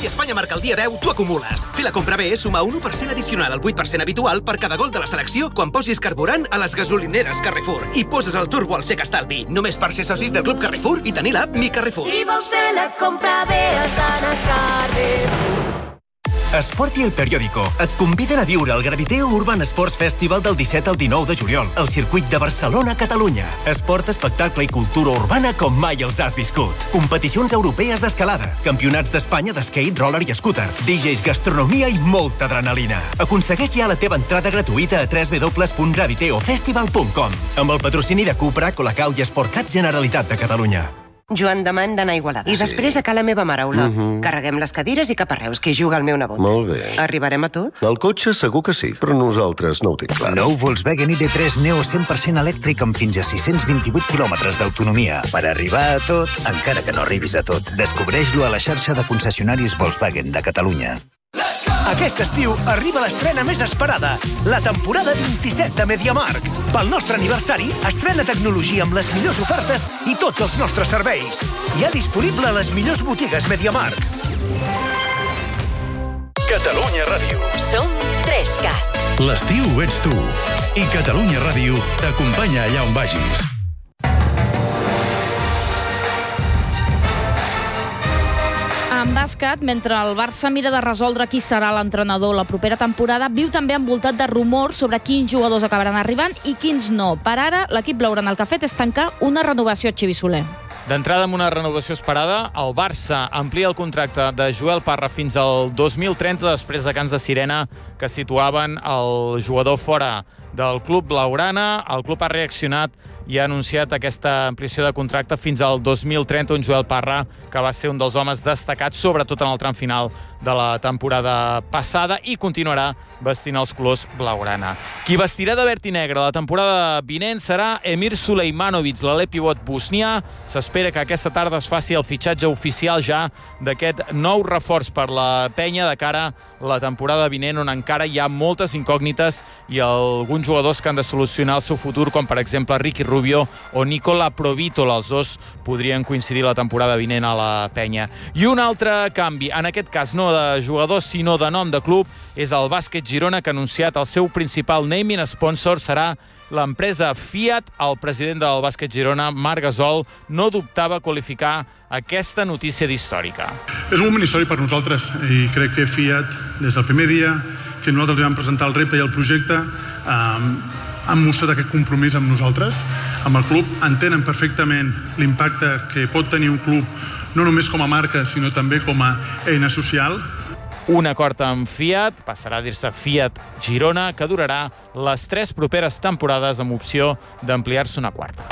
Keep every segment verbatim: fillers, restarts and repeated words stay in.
Si Espanya marca el dia deu, tu acumules. Fer la compra bé suma un u per cent addicional al vuit per cent habitual per cada gol de la selecció quan posis carburant a les gasolineres Carrefour. I poses el turbo al Sec Estalvi. Només per ser socis del Club Carrefour i tenir l'app Mi Carrefour. Si vols fer la compra bé, has d'anar a Carrefour. Esport i El Periódico et conviden a viure el Graviteo Urban Sports Festival del disset al dinou de juliol al circuit de Barcelona, Catalunya. Esport, espectacle i cultura urbana com mai els has viscut. Competicions europees d'escalada, campionats d'Espanya d'skate, roller i scooter, D Js, gastronomia i molta adrenalina. Aconsegueix ja la teva entrada gratuïta a w w w punt graviteo festival punt com amb el patrocini de Cupra, Colacau i Sportcat Generalitat de Catalunya. Joan, demà hem d'anar a Igualada. I Sí. després a ca la meva mare, Olot. Mhm. Carreguem les cadires i cap a Reus, que hi juga el meu nebot. Molt bé. Arribarem a tot? El cotxe segur que sí, però nosaltres no ho tinc clar. Nou Volkswagen I D tres Neo cent per cent elèctric amb fins a sis-cents vint-i-vuit quilòmetres d'autonomia. Per arribar a tot, encara que no arribis a tot. Descobreix-lo a la xarxa de concessionaris Volkswagen de Catalunya. Aquest estiu arriba l'estrena més esperada, la temporada vint-i-set de MediaMarkt. Pel nostre aniversari, estrena tecnologia amb les millors ofertes i tots els nostres serveis. Hi ha disponible a les millors botigues MediaMarkt. Catalunya Ràdio. Som tres cat. L'estiu ets tu. I Catalunya Ràdio t'acompanya allà on vagis. En bàsquet, mentre el Barça mira de resoldre qui serà l'entrenador la propera temporada, viu també envoltat de rumors sobre quins jugadors acabaran arribant i quins no. Per ara, l'equip blaugrana el que ha fet és tancar una renovació a Xivi Soler. D'entrada, amb una renovació esperada, el Barça amplia el contracte de Joel Parra fins al dos mil trenta, després de cants de sirena que situaven el jugador fora del club blaugrana. El club ha reaccionat i ha anunciat aquesta ampliació de contracte fins al dos mil trenta, un Joel Parra que va ser un dels homes destacats, sobretot en el tram final de la temporada passada, i continuarà vestint els colors blaugrana. Qui vestirà de verd i negre la temporada vinent serà Emir Sulejmanovic, l'alè pivot bosnià. S'espera que aquesta tarda es faci el fitxatge oficial ja d'aquest nou reforç per la penya de cara a la temporada vinent, on encara hi ha moltes incògnites i alguns jugadors que han de solucionar el seu futur, com per exemple Ricky Rubio o Nicola Provítola. Els dos podrien coincidir la temporada vinent a la penya. I un altre canvi, en aquest cas no de jugadors sinó de nom de club, és el Bàsquet Girona, que ha anunciat el seu principal naming sponsor serà l'empresa Fiat. El president del Bàsquet Girona, Marc Gasol, no dubtava a qualificar aquesta notícia d'històrica. És un moment històric per nosaltres i crec que Fiat, des del primer dia que nosaltres li vam presentar el repte i el projecte, eh, han mostrat aquest compromís amb nosaltres, amb el club. Entenen perfectament l'impacte que pot tenir un club, no només com a marca, sinó també com a eina social. Un acord amb Fiat, passarà a dir-se Fiat Girona, que durarà les tres properes temporades amb opció d'ampliar-se una quarta.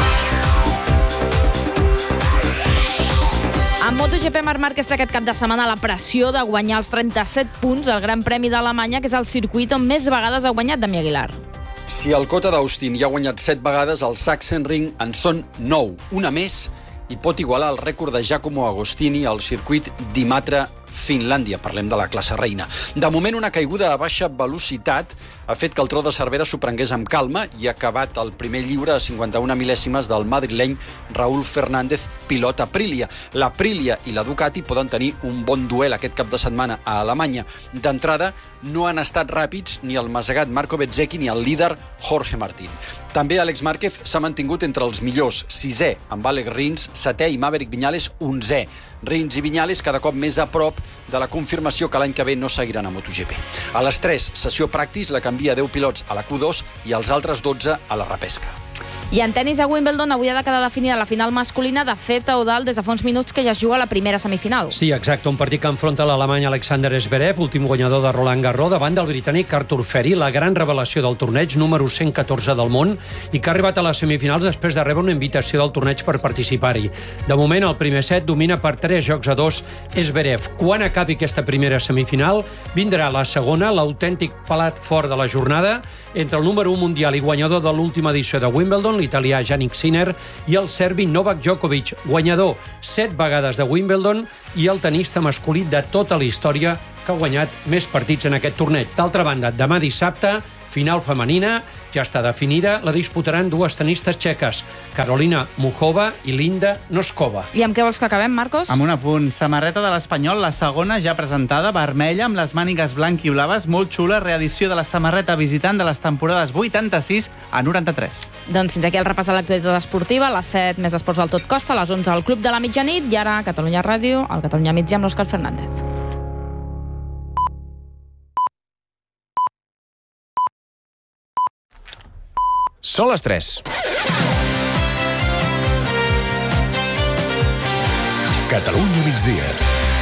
En MotoGP, Marc Márquez té aquest cap de setmana la pressió de guanyar els trenta-set punts al Gran Premi d'Alemanya, que és el circuit on més vegades ha guanyat Damià Aguilar. Si el Cota d'Austin ja ha guanyat set vegades, el Sachsenring en són nou, una més, i pot igualar el rècord de Giacomo Agostini al circuit d'Imatra, Finlàndia. Parlem de la classe reina. De moment, una caiguda a baixa velocitat ha fet que el tro de Cervera s'ho prengués amb calma i ha acabat el primer lliure a cinquanta-una mil·lèsimes del madrileny Raúl Fernández, pilot Aprilia. L'Aprilia i la Ducati poden tenir un bon duel aquest cap de setmana a Alemanya. D'entrada, no han estat ràpids ni el masegat Marco Bezzecchi ni el líder Jorge Martín. També Àlex Márquez s'ha mantingut entre els millors, sisè amb Àlex Rins, setè i Maverick Viñales, onzè. Rins i Viñales cada cop més a prop de la confirmació que l'any que ve no seguiran a MotoGP. A les tres, sessió practice, la canvia deu pilots a la Q dos i els altres dotze a la repesca. I en tenis a Wimbledon avui ha de quedar definida la final masculina. De fet, Eudald, des de fa uns minuts que ja es juga la primera semifinal. Sí, exacte, un partit que enfronta l'alemany Alexander Zverev, últim guanyador de Roland Garros, davant del britànic Arthur Ferry, la gran revelació del torneig, número cent catorze del món, i que ha arribat a les semifinals després de rebre una invitació del torneig per participar-hi. De moment, el primer set domina per tres jocs a dos Zverev. Quan acabi aquesta primera semifinal, vindrà la segona, l'autèntic plat fort de la jornada, entre el número un mundial i guanyador de l'última edició de Wimbledon, l'italià Jannik Sinner, i el serbi Novak Djokovic, guanyador set vegades de Wimbledon i el tenista masculí de tota la història que ha guanyat més partits en aquest torneig. D'altra banda, demà dissabte, Final femenina, ja està definida, la disputaran dues tenistes txeques, Karolina Muchova i Linda Noskova. I amb què vols que acabem, Marcos? Amb un apunt. Samarreta de l'Espanyol, la segona ja presentada, vermella, amb les mànigues blanc i blaves, molt xula, reedició de la samarreta visitant de les temporades vuitanta-sis a noranta-tres. Doncs fins aquí el repàs de l'actualitat esportiva, a les set més esports del Tot Costa, a les onze el Club de la Mitjanit i ara a Catalunya Ràdio, al Catalunya Migdia amb l'Òscar Fernández. Són les tres. Catalunya migdia.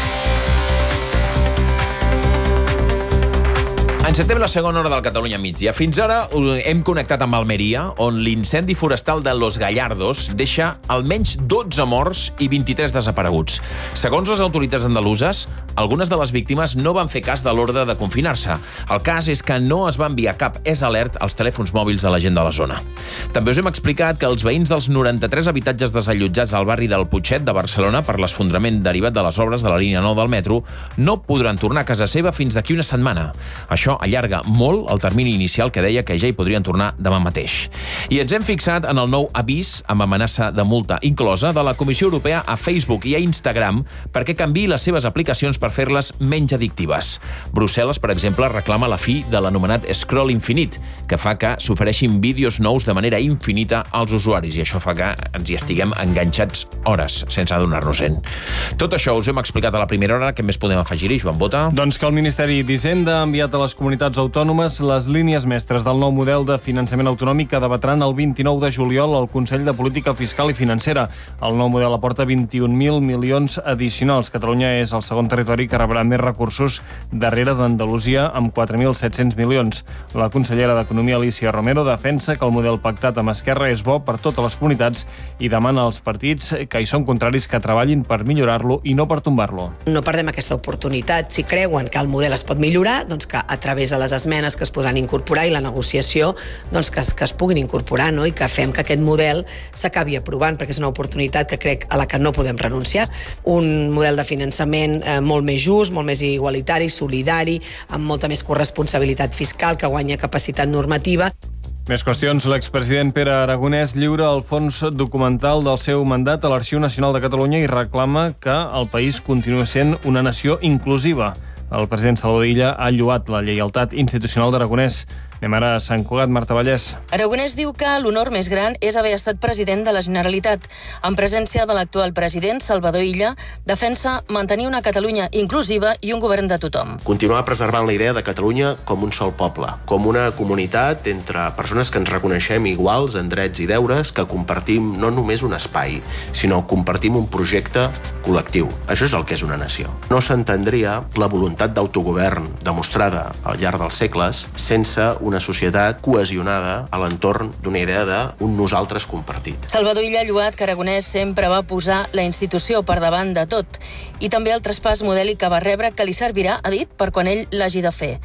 Encetem la segona hora del Catalunya migdia. Fins ara hem connectat amb Almeria, on l'incendi forestal de Los Gallardos deixa almenys dotze morts i vint-i-tres desapareguts. Segons les autoritats andaluses, algunes de les víctimes no van fer cas de l'ordre de confinar-se. El cas és que no es va enviar cap S alert als telèfons mòbils de la gent de la zona. També us hem explicat que els veïns dels noranta-tres habitatges desallotjats al barri del Putxet de Barcelona per l'esfondrament derivat de les obres de la línia nou del metro no podran tornar a casa seva fins d'aquí una setmana. Això allarga molt el termini inicial que deia que ja hi podrien tornar demà mateix. I ens hem fixat en el nou avís amb amenaça de multa inclosa de la Comissió Europea a Facebook i a Instagram perquè canviï les seves aplicacions per fer-les menys addictives. Brussel·les, per exemple, reclama la fi de l'anomenat scroll infinit, que fa que s'ofereixin vídeos nous de manera infinita als usuaris i això fa que ens hi estiguem enganxats hores sense adonar-nos-en. Tot això us hem explicat a la primera hora. Què més podem afegir-hi, Joan Bota? Doncs que el Ministeri d'Hisenda ha enviat a les comunitats autònomes les línies mestres del nou model de finançament autonòmic que debatran el vint-i-nou de juliol al Consell de Política Fiscal i Financera. El nou model aporta vint-i-un mil milions addicionals. Catalunya és el segon territori que rebrà més recursos darrere d'Andalusia amb quatre mil set-cents milions. La consellera d'Economia, Alicia Romero, defensa que el model pactat amb Esquerra és bo per totes les comunitats i demana als partits que hi són contraris que treballin per millorar-lo i no per tombar-lo. No perdem aquesta oportunitat. Si creuen que el model es pot millorar, doncs que a través de les esmenes que es podran incorporar i la negociació doncs que, es, que es puguin incorporar, no? I que fem que aquest model s'acabi aprovant, perquè és una oportunitat que crec a la que no podem renunciar. Un model de finançament eh, molt més just, molt més igualitari, solidari, amb molta més corresponsabilitat fiscal, que guanya capacitat normativa. Més qüestions. L'expresident Pere Aragonès lliura el fons documental del seu mandat a l'Arxiu Nacional de Catalunya i reclama que el país continuï sent una nació inclusiva. El president Salvador Illa ha lloat la lleialtat institucional d'Aragonès. Anem ara a Sant Cugat, Marta Vallès. Aragonès diu que l'honor més gran és haver estat president de la Generalitat. En presència de l'actual president, Salvador Illa, defensa mantenir una Catalunya inclusiva i un govern de tothom. Continuar preservant la idea de Catalunya com un sol poble, com una comunitat entre persones que ens reconeixem iguals en drets i deures, que compartim no només un espai, sinó compartim un projecte col·lectiu. Això és el que és una nació. No s'entendria la voluntat d'autogovern demostrada al llarg dels segles sense una societat cohesionada a l'entorn d'una idea d'un nosaltres compartit. Salvador Illa ha lloat que Aragonès sempre va posar la institució per davant de tot i també el traspàs modèlic que va rebre, que li servirà, ha dit, per quan ell l'hagi de fer.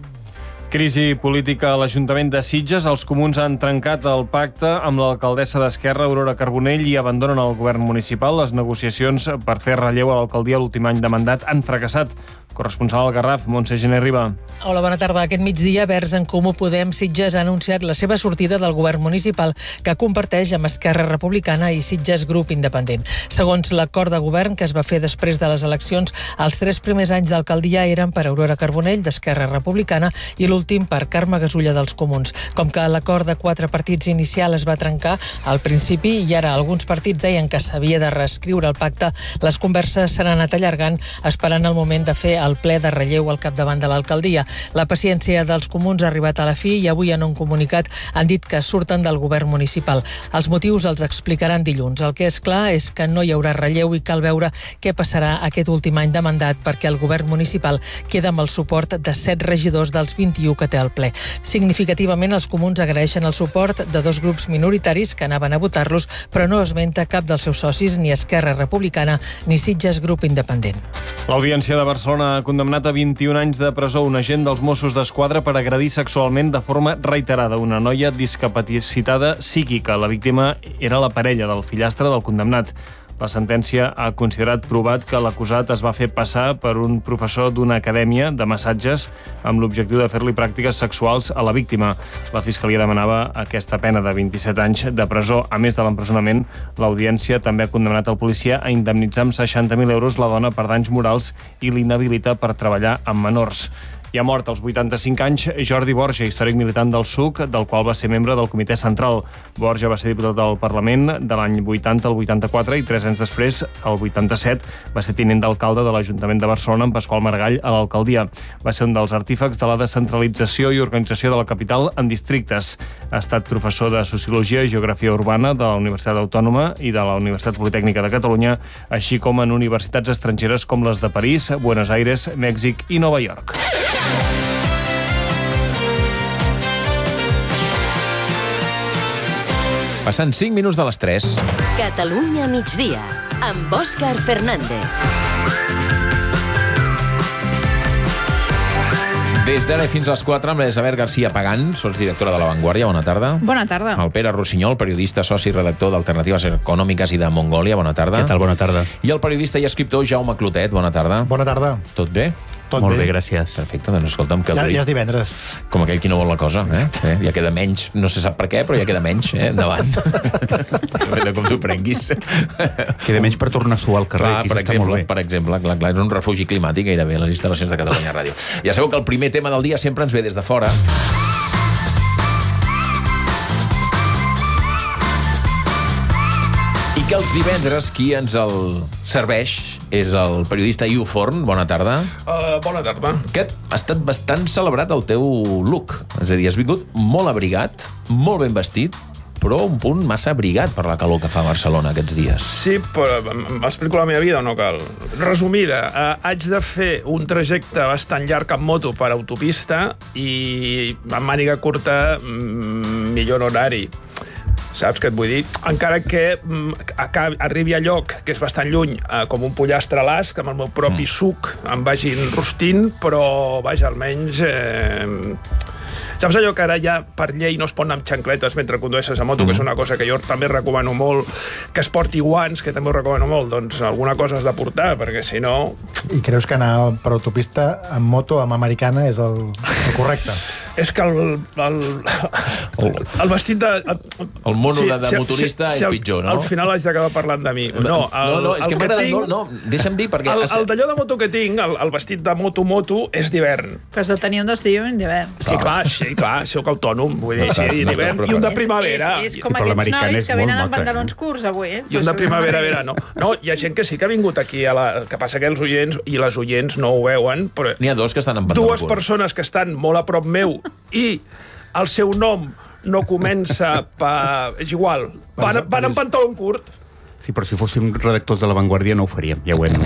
Crisi política a l'Ajuntament de Sitges. Els comuns han trencat el pacte amb l'alcaldessa d'Esquerra, Aurora Carbonell, i abandonen el govern municipal. Les negociacions per fer relleu a l'alcaldia l'últim any de mandat han fracassat. Corresponsal al Garraf, Montse Gené Riba. Hola, bona tarda. Aquest migdia, Verds en Comú Podem Sitges ha anunciat la seva sortida del govern municipal, que comparteix amb Esquerra Republicana i Sitges Grup Independent. Segons l'acord de govern que es va fer després de les eleccions, els tres primers anys d'alcaldia eren per Aurora Carbonell, d'Esquerra Republicana, i l'últim per Carme Gasulla, dels Comuns. Com que l'acord de quatre partits inicial es va trencar al principi i ara alguns partits deien que s'havia de reescriure el pacte, les converses s'han anat allargant, esperant el moment de fer el ple de relleu al capdavant de l'alcaldia. La paciència dels comuns ha arribat a la fi i avui en un comunicat han dit que surten del govern municipal. Els motius els explicaran dilluns. El que és clar és que no hi haurà relleu i cal veure què passarà aquest últim any de mandat, perquè el govern municipal queda amb el suport de set regidors dels vint-i-u que té el ple. Significativament, els comuns agraeixen el suport de dos grups minoritaris que anaven a votar-los, però no esmenta cap dels seus socis, ni Esquerra Republicana ni Sitges Grup Independent. L'Audiència de Barcelona ha condemnat a vint-i-un anys de presó un agent dels Mossos d'Esquadra per agredir sexualment de forma reiterada una noia discapacitada psíquica. La víctima era la parella del fillastre del condemnat. La sentència ha considerat provat que l'acusat es va fer passar per un professor d'una acadèmia de massatges amb l'objectiu de fer-li pràctiques sexuals a la víctima. La Fiscalia demanava aquesta pena de vint-i-set anys de presó. A més de l'empresonament, l'audiència també ha condemnat el policia a indemnitzar amb seixanta mil euros la dona per danys morals i l'inhabilita per treballar amb menors. I ha mort als vuitanta-cinc anys Jordi Borja, històric militant del S U C, del qual va ser membre del Comitè Central. Borja va ser diputat del Parlament de l'any vuitanta al vuitanta-quatre i tres anys després, el vuitanta-set, va ser tinent d'alcalde de l'Ajuntament de Barcelona amb Pasqual Maragall a l'alcaldia. Va ser un dels artífecs de la descentralització i organització de la capital en districtes. Ha estat professor de Sociologia i Geografia Urbana de la Universitat Autònoma i de la Universitat Politècnica de Catalunya, així com en universitats estrangeres com les de París, Buenos Aires, Mèxic i Nova York. Passant cinc minuts de les tres. Catalunya migdia, amb Òscar Fernández. Des d'ara fins a les quatre amb l'Isabel García Pagán, sotsdirectora de La Vanguardia. Bona tarda. Bona tarda. El Pere Rossinyol, periodista, soci i redactor d'Alternatives Econòmiques i de Mongòlia. Bona tarda. Què tal? Bona tarda. I el periodista i escriptor Jaume Clotet. Bona tarda. Bona tarda. Tot bé? Tot Molt bé. bé, gràcies. Perfecte, doncs escolta'm... Que ja, ja és divendres. Com aquell qui no vol la cosa, eh? eh? Ja queda menys, no se sap per què, però ja queda menys, eh? Endavant. Depèn de com t'ho prenguis. Queda menys per tornar a suar al carrer, clar, per exemple, per exemple, clar, clar, és un refugi climàtic gairebé, les instal·lacions de Catalunya Ràdio. Ja sabeu que el primer tema del dia sempre ens ve des de fora. I que els divendres qui ens el serveix és el periodista Iu Forn. Bona tarda. Uh, bona tarda. Aquest ha estat bastant celebrat el teu look. És a dir, has vingut molt abrigat, molt ben vestit, però un punt massa abrigat per la calor que fa a Barcelona aquests dies. Sí, però m'explico la meva vida o no cal? Resumida, eh, haig de fer un trajecte bastant llarg amb moto per autopista i amb màniga curta millor horari. Saps què et vull dir? Encara que acabi, arribi a lloc que és bastant lluny, eh, com un pollastre a l'as, que amb el meu propi mm. suc em vagin rostint, però, vaja, almenys... Eh... Saps allò que ara ja per llei no es pot anar amb xancletes mentre condueixes a moto, mm. que és una cosa que jo també recomano molt, que es porti guants, que també ho recomano molt, doncs alguna cosa has de portar, perquè si no... I creus que anar per autopista amb moto, amb americana, és el, el correcte? És que el, el, el, el vestit de... El, el mono sí, de, de motorista si, si, si és pitjor, no? Al final haig d'acabar parlant de mi. No, el, no, no és que, que tinc... No, no, deixa'm dir, perquè... El, el d'allò de moto que tinc, el, el vestit de moto-moto, és d'hivern. Però has de tenir un d'estiu i d'hivern. Sí, clar, sí, clar, soc autònom, vull dir, sí, d'hivern i un de primavera. És, és, és com aquests nois que venen amb pantalons curts avui, eh? I un de primavera-verano. No, hi ha gent que sí que ha vingut aquí, a la, que passa que els oients i les oients no ho veuen, però... N'hi ha dos que estan amb pantalons curts. Dues persones que estan molt a prop meu i el seu nom no comença per... És igual, van, van amb pantaló curt. Sí, però si fóssim redactors de La Vanguardia no ho faríem, ja ho hem...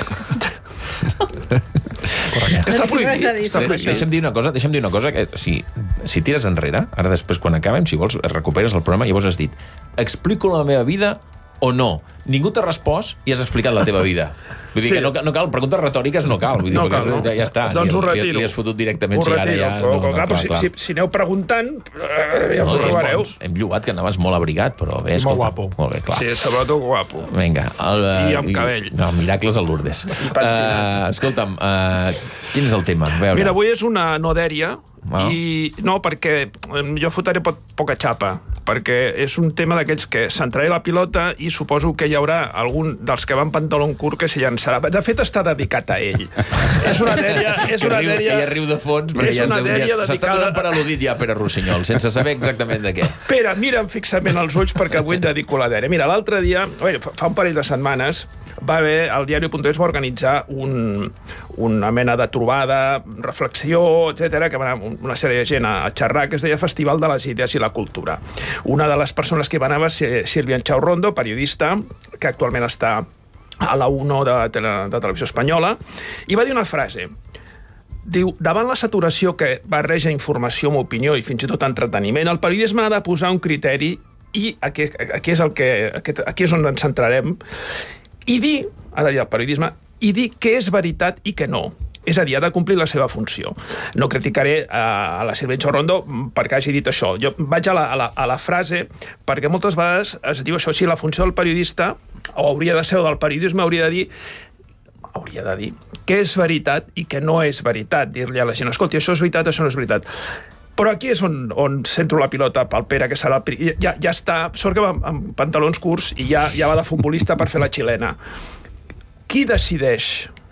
Correcte. Està prohibit. Deixa'm dir una cosa, deixa'm dir una cosa, que si, si tires enrere, ara després quan acabem, si vols, recuperes el programa i llavors has dit explico la meva vida o no. Ningú t'ha respost i has explicat la teva vida. Vull dir sí. que no, no cal, preguntes retòriques no cal. Vull dir, no cal, no. Ja està, doncs li, ho retiro. Li, li has fotut directament. Ho retiro, ja, però, no, no, clar, clar, si, clar. si, si aneu preguntant, eh, ja us ho trobareu. Hem llogat que anaves molt abrigat, però bé, escolta. Molt guapo. Molt bé, clar. Sí, sobretot guapo. Vinga. El, I amb cabell. No, miracles a Lourdes. Uh, escolta'm, uh, quin és el tema? Veure. Mira, avui és una no dèria, ah. i no, perquè jo fotré po poca xapa, perquè és un tema d'aquells que s'entraré la pilota i suposo que hi haurà algun dels que van pantaló curt que s'hi llançarà. De fet, està dedicat a ell. És una dèria... És una que, riu, dèria, que ja riu de fons, perquè ja s'està dedicada... donant per al·ludit ja, Pere Rossinyol, sense saber exactament de què. Pere, mira'm fixament els ulls perquè avui et dedico la dèria. Mira, l'altre dia, bé, fa un parell de setmanes, va haver, el diari punt es va organitzar un, una mena de trobada, reflexió, etcètera, que va anar una sèrie de gent a, a xerrar, que es deia Festival de les Idees i la Cultura. Una de les persones que hi va anar va ser Sílvia Enxaurrondo, periodista, que actualment està a la UNO de, de, de Televisió Espanyola, i va dir una frase. Diu, davant la saturació que barreja informació amb opinió i fins i tot entreteniment, el periodisme ha de posar un criteri i aquí, aquí, és, el que, aquí, aquí és on ens centrarem, i dir, ha de dir el periodisme, i dir què és veritat i què no. És a dir, ha de complir la seva funció. No criticaré a la Sílvia Enxaurrondo perquè hagi dit això. Jo vaig a la, a la, a la frase perquè moltes vegades es diu això, si la funció del periodista o hauria de ser del periodisme, hauria de dir hauria de dir què és veritat i què no és veritat, dir-li a la gent, escolti, això és veritat, això no és veritat. Però aquí és on, on centro la pilota pel Pere, que serà el... Ja, ja està, sort que va amb pantalons curts i ja, ja va de futbolista per fer la xilena. Qui decideix?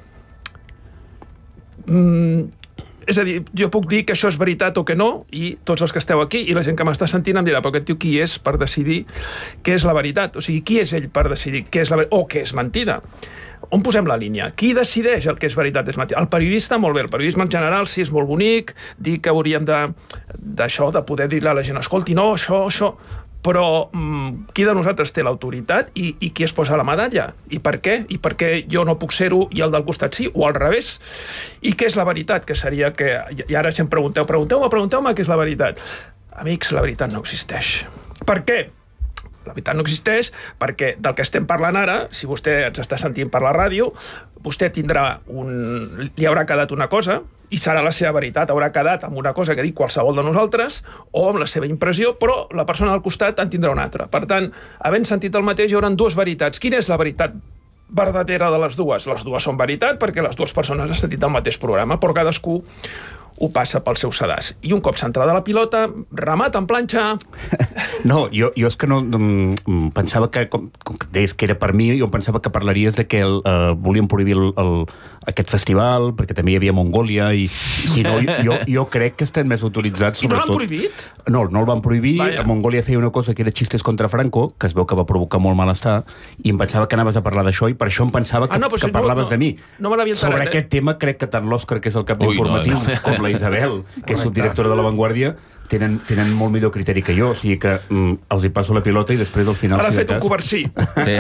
Mm, és a dir, jo puc dir que això és veritat o que no, i tots els que esteu aquí i la gent que m'està sentint em dirà, però aquest tio qui és per decidir què és la veritat? O sigui, qui és ell per decidir què és la veritat o què és mentida? On posem la línia? Qui decideix el que és veritat és mentida? El periodista, molt bé, el periodisme en general sí és molt bonic, dir que hauríem d'això, de, de poder dir-li a la gent, escolti, no, això, això, però mm, qui de nosaltres té l'autoritat i, i qui es posa la medalla? I per què? I per què jo no puc ser-ho i el del costat sí? O al revés? I què és la veritat? Que seria que... I ara si em pregunteu, pregunteu-me, pregunteu-me què és la veritat. Amics, la veritat no existeix. Per què? La veritat no existeix perquè del que estem parlant ara, si vostè ens està sentint per la ràdio, vostè tindrà un... li haurà quedat una cosa i serà la seva veritat, haurà quedat amb una cosa que dic qualsevol de nosaltres o amb la seva impressió, però la persona al costat en tindrà una altra. Per tant, havent sentit el mateix, hi haurà dues veritats. Quina és la veritat verdadera de les dues? Les dues són veritat perquè les dues persones han sentit el mateix programa, però cadascú ho passa pel seu sedàs. I un cop centrada la pilota, remat en planxa... No, jo, jo és que no... Um, pensava que, com, com que deies que era per mi, jo pensava que parlaries de que el, uh, volíem prohibir el, el, aquest festival, perquè també hi havia Mongòlia, i si no, jo, jo crec que estem més autoritzats, sobretot... I no l'han prohibit? No, no el van prohibir. Vaya. A Mongòlia feia una cosa que era xistes contra Franco, que es veu que va provocar molt malestar, i em pensava que anaves a parlar d'això, i per això em pensava que, ah, no, que no, parlaves no, de mi. No me l'havia Sobre enterat, aquest eh? tema, crec que tant l'Òscar, que és el cap d'informatius, no, no. com la Isabel, que és subdirectora de La Vanguardia, tenen, tenen molt millor criteri que jo, o sigui que mm, els hi passo la pilota i després al final... Ara ha si fet un coversí. Sí.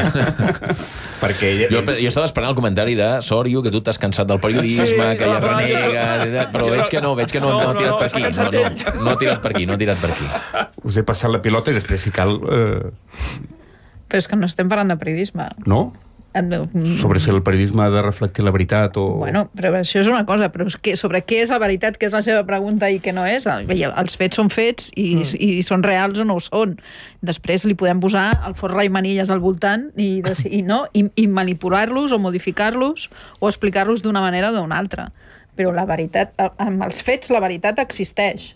Perquè ella, jo, jo estava esperant el comentari de Sòrio, que tu t'has cansat del periodisme, sí, que ja renegues, però veig que no, veig que no, no, no ha tirat no, per aquí. No, no, no ha tirat per aquí, no ha tirat per aquí. Us he passat la pilota i després, si cal... Eh... Però és que no estem parlant de periodisme. No? Sobre si el periodisme ha de reflectir la veritat o... Bueno, però això és una cosa, però és que sobre què és la veritat, què és la seva pregunta i què no és. Els fets són fets i, mm. i són reals o no ho són. Després li podem posar el forra i manilles al voltant i, i, no, i, i manipular-los o modificar-los o explicar-los d'una manera o d'una altra. Però la veritat, amb els fets la veritat existeix.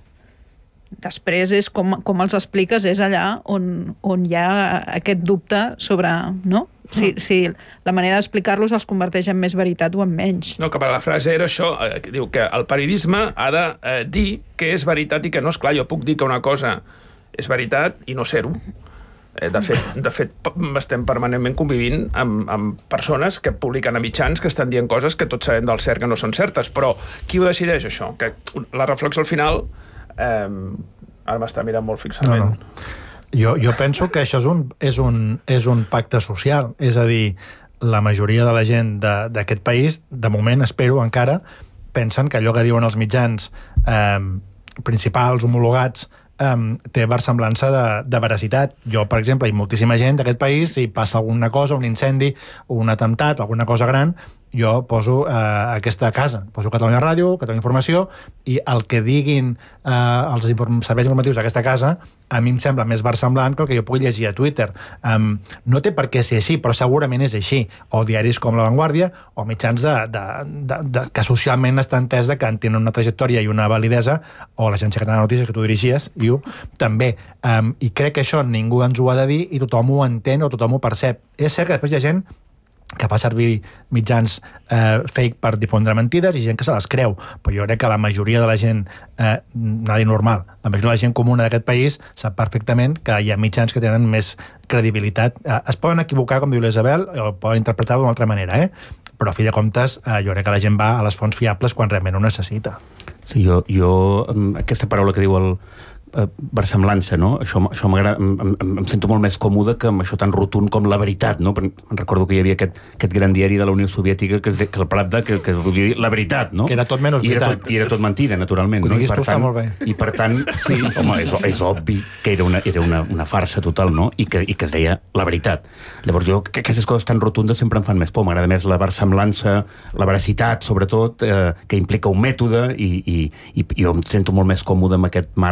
Després és com, com els expliques, és allà on, on hi ha aquest dubte sobre, no? Si, si la manera d'explicar-los els converteix en més veritat o en menys. No, que per la frase era això, eh, que diu que el periodisme ha de eh, dir què és veritat i què no. És clar, jo puc dir que una cosa és veritat i no ser-ho. Eh, de fet, de fet, estem permanentment convivint amb, amb persones que publiquen a mitjans que estan dient coses que tots sabem del cert que no són certes, però qui ho decideix, això? Que la reflexió al final... Eh, ara m'està mirant molt fixament. No, no. Jo, jo penso que això és un, és, un, és un pacte social, és a dir, la majoria de la gent d'aquest país, de moment, espero encara, pensen que allò que diuen els mitjans eh, principals, homologats, Um, té versemblança de, de veracitat. Jo, per exemple, hi ha moltíssima gent d'aquest país, si passa alguna cosa, un incendi, un atemptat, alguna cosa gran, jo poso uh, aquesta casa, poso Catalunya Ràdio, Catalunya Informació, i el que diguin uh, els inform serveis informatius d'aquesta casa, a mi em sembla més versemblant que el que jo pugui llegir a Twitter. Um, no té per què ser així, però segurament és així. O diaris com La Vanguardia, o mitjans de, de, de, de, que socialment està entès de que tenen una trajectòria i una validesa, o l'Agència Catalana de Notícies, que tu dirigies, i també. Um, I crec que això ningú ens ho ha de dir i tothom ho entén o tothom ho percep. És cert que després hi ha gent que fa servir mitjans eh, fake per difondre mentides i gent que se les creu, però jo crec que la majoria de la gent, eh, nada normal, la majoria de la gent comuna d'aquest país sap perfectament que hi ha mitjans que tenen més credibilitat. Eh, es poden equivocar, com diu l'Isabel, o poden interpretar d'una altra manera, eh? Però a fi de comptes eh, jo crec que la gent va a les fonts fiables quan realment ho necessita. Sí, jo, jo aquesta paraula que diu el eh, versemblança, no? Això, això m'agrada, em, em, em sento molt més còmode que amb això tan rotund com la veritat, no? Em recordo que hi havia aquest, aquest gran diari de la Unió Soviètica que, que el Pravda, que, que volia dir la veritat, no? Que era tot menys I era veritat. tot, I era tot mentida, naturalment. Ho No? I per per tu tant, està molt bé. I per tant, sí, home, és, és obvi que era una, era una, una farsa total, no? I que, I que es deia la veritat. Llavors jo, que aquestes coses tan rotundes sempre em fan més por. M'agrada més la versemblança, la veracitat, sobretot, eh, que implica un mètode, i, i, i jo em sento molt més còmode amb aquest marc que no pas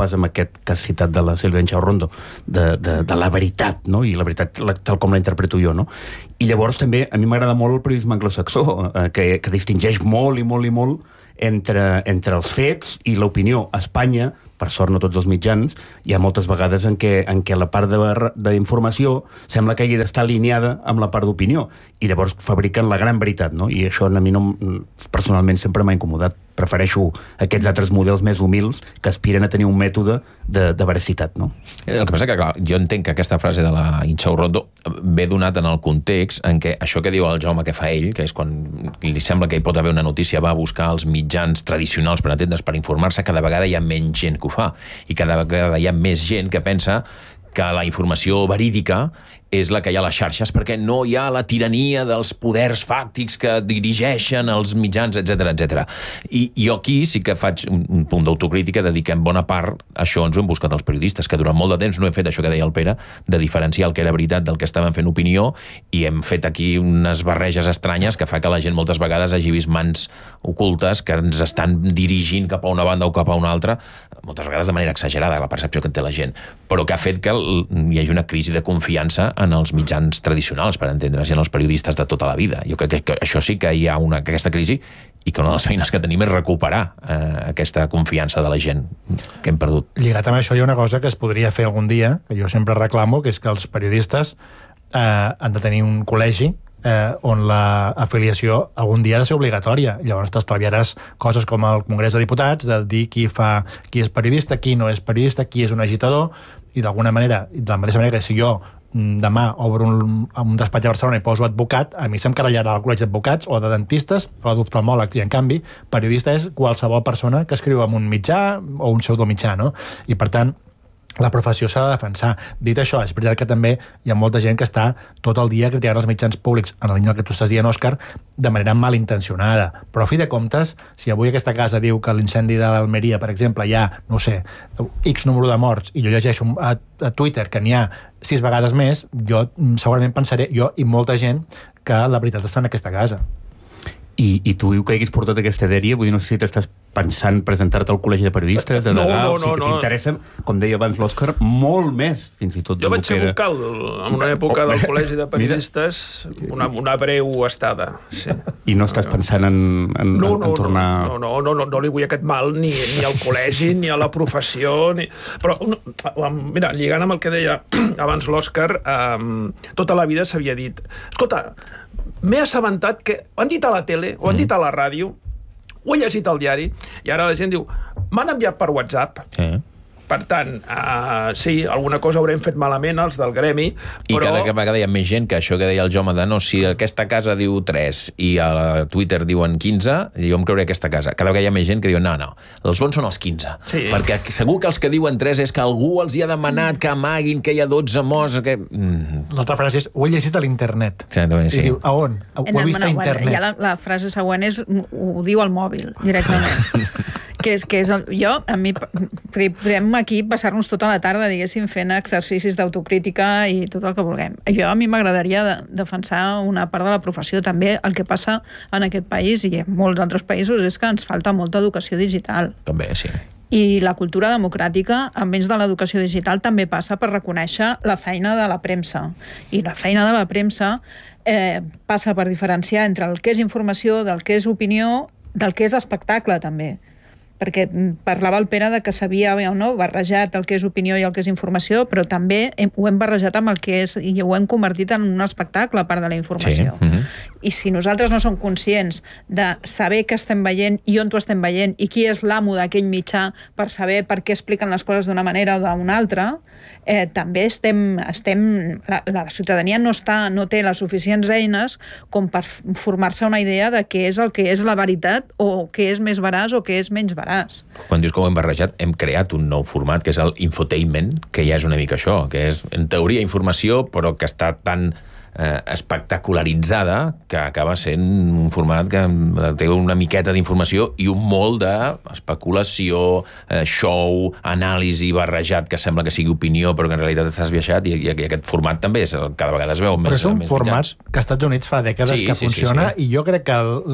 parlaves amb aquest que has citat de la Sílvia Enxaurrondo, de, de, de la veritat, no? I la veritat la, tal com la interpreto jo, no? I llavors també a mi m'agrada molt el periodisme anglosaxó, eh, que, que distingeix molt i molt i molt entre, entre els fets i l'opinió. A Espanya, per sort no tots els mitjans, hi ha moltes vegades en què, en què la part d'informació sembla que hagi d'estar alineada amb la part d'opinió, i llavors fabriquen la gran veritat, no? I això a mi no, personalment sempre m'ha incomodat. Prefereixo aquests altres models més humils que aspiren a tenir un mètode de, de veracitat, no? El que passa que, clar, jo entenc que aquesta frase de la Inxaurrondo ve donat en el context en què això que diu el Jaume que fa ell, que és quan li sembla que hi pot haver una notícia, va a buscar els mitjans tradicionals per entendre's, per informar-se, cada vegada hi ha menys gent que ho fa, i cada vegada hi ha més gent que pensa que la informació verídica és la que hi ha a les xarxes, perquè no hi ha la tirania dels poders fàctics que dirigeixen els mitjans, etcètera, etcètera. I jo aquí sí que faig un punt d'autocrítica de dir que en bona part això ens ho hem buscat els periodistes, que durant molt de temps no hem fet això que deia el Pere, de diferenciar el que era veritat del que estaven fent opinió, i hem fet aquí unes barreges estranyes que fa que la gent moltes vegades hagi vist mans ocultes que ens estan dirigint cap a una banda o cap a una altra, moltes vegades de manera exagerada, la percepció que té la gent, però que ha fet que hi hagi una crisi de confiança en els mitjans tradicionals, per entendre's, i en els periodistes de tota la vida. Jo crec que això sí que hi ha una, aquesta crisi, i que una de les feines que tenim és recuperar eh, aquesta confiança de la gent que hem perdut. Lligat amb això hi ha una cosa que es podria fer algun dia, que jo sempre reclamo, que és que els periodistes eh, han de tenir un col·legi eh, on l'afiliació algun dia ha de ser obligatòria. Llavors t'estalviaràs coses com el Congrés de Diputats, de dir qui fa, qui és periodista, qui no és periodista, qui és un agitador, i d'alguna manera, de la mateixa manera que si jo demà obro un, un despatx a Barcelona i poso advocat, a mi se'm carallarà el col·legi d'advocats o de dentistes o d'oftalmòlegs, i en canvi periodista és qualsevol persona que escriu en un mitjà o un pseudomitjà, no? I per tant la professió s'ha de defensar. Dit això, és veritat que també hi ha molta gent que està tot el dia criticant els mitjans públics, en la línia que tu estàs dient, Òscar, de manera malintencionada. Però a fi de comptes, si avui aquesta casa diu que l'incendi de l'Almeria, per exemple, hi ha, no sé, X número de morts, i jo llegeixo a, a Twitter que n'hi ha sis vegades més, jo segurament pensaré, jo i molta gent, que la veritat està en aquesta casa. I, i tu que haguis portat aquesta dèria, vull dir, no sé si t'estàs pensant presentar-te al col·legi de periodistes, de no, degà, no, o sigui, no, que t'interessen, com deia abans l'Òscar, molt més, fins i tot. Jo vaig ser era... vocal en una època del col·legi de periodistes, una, una breu estada. Sí. I no estàs pensant en, en, no, en, no, en tornar... No, no, no, no, no li vull aquest mal ni, ni al col·legi, ni a la professió, ni... Però, mira, lligant amb el que deia abans l'Òscar, um, tota la vida s'havia dit, escolta, m'he assabentat que ho han dit a la tele, ho han dit a la ràdio, ho he llegit al diari, i ara la gent diu, m'han enviat per WhatsApp. Sí. Per tant, uh, sí, alguna cosa haurem fet malament els del gremi, I però... cada vegada hi ha més gent que això que deia el Jaume de no, si aquesta casa diu tres i a Twitter diuen quinze, jo em creuré aquesta casa. Cada vegada hi ha més gent que diu no, no, els bons són els quinze. Sí. Perquè segur que els que diuen tres és que algú els hi ha demanat que amaguin que hi ha dotze morts. Que... Mm. L'altra frase és, ho he llegit a l'internet. Sí, també, sí. I diu, a on? Ho he vist a internet. Ja la, la frase següent és, ho diu al mòbil, directament. que és, que és el, jo, a mi, podem aquí passar-nos tota la tarda, diguéssim, fent exercicis d'autocrítica i tot el que vulguem. Jo, a mi m'agradaria de, defensar una part de la professió. També el que passa en aquest país i en molts altres països és que ens falta molta educació digital. També, sí. I la cultura democràtica, a més de l'educació digital, també passa per reconèixer la feina de la premsa. I la feina de la premsa eh, passa per diferenciar entre el que és informació, del que és opinió, del que és espectacle, també. Perquè parlava el Pere de que s'havia no, barrejat el que és opinió i el que és informació, però també hem, ho hem barrejat amb el que és, i ho hem convertit en un espectacle a part de la informació. Sí. Mm-hmm. I si nosaltres no som conscients de saber què estem veient i on ho estem veient i qui és l'amo d'aquell mitjà per saber per què expliquen les coses d'una manera o d'una altra, eh, també estem... estem la, la ciutadania no, està, no té les suficients eines com per formar-se una idea de què és el que és la veritat o què és més veraç o què és menys veraç. Quan dius que ho hem barrejat, hem creat un nou format, que és el infotainment, que ja és una mica això, que és, en teoria, informació, però que està tan eh, espectacularitzada que acaba sent un format que té una miqueta d'informació i un molt d'especulació, eh, show, anàlisi barrejat, que sembla que sigui opinió, però que en realitat estàs viaixat, i, i aquest format també és, cada vegada es veu més... Però és un més format mitjans. Que als Estats Units fa dècades sí, que sí, funciona, sí, sí. I jo crec que el,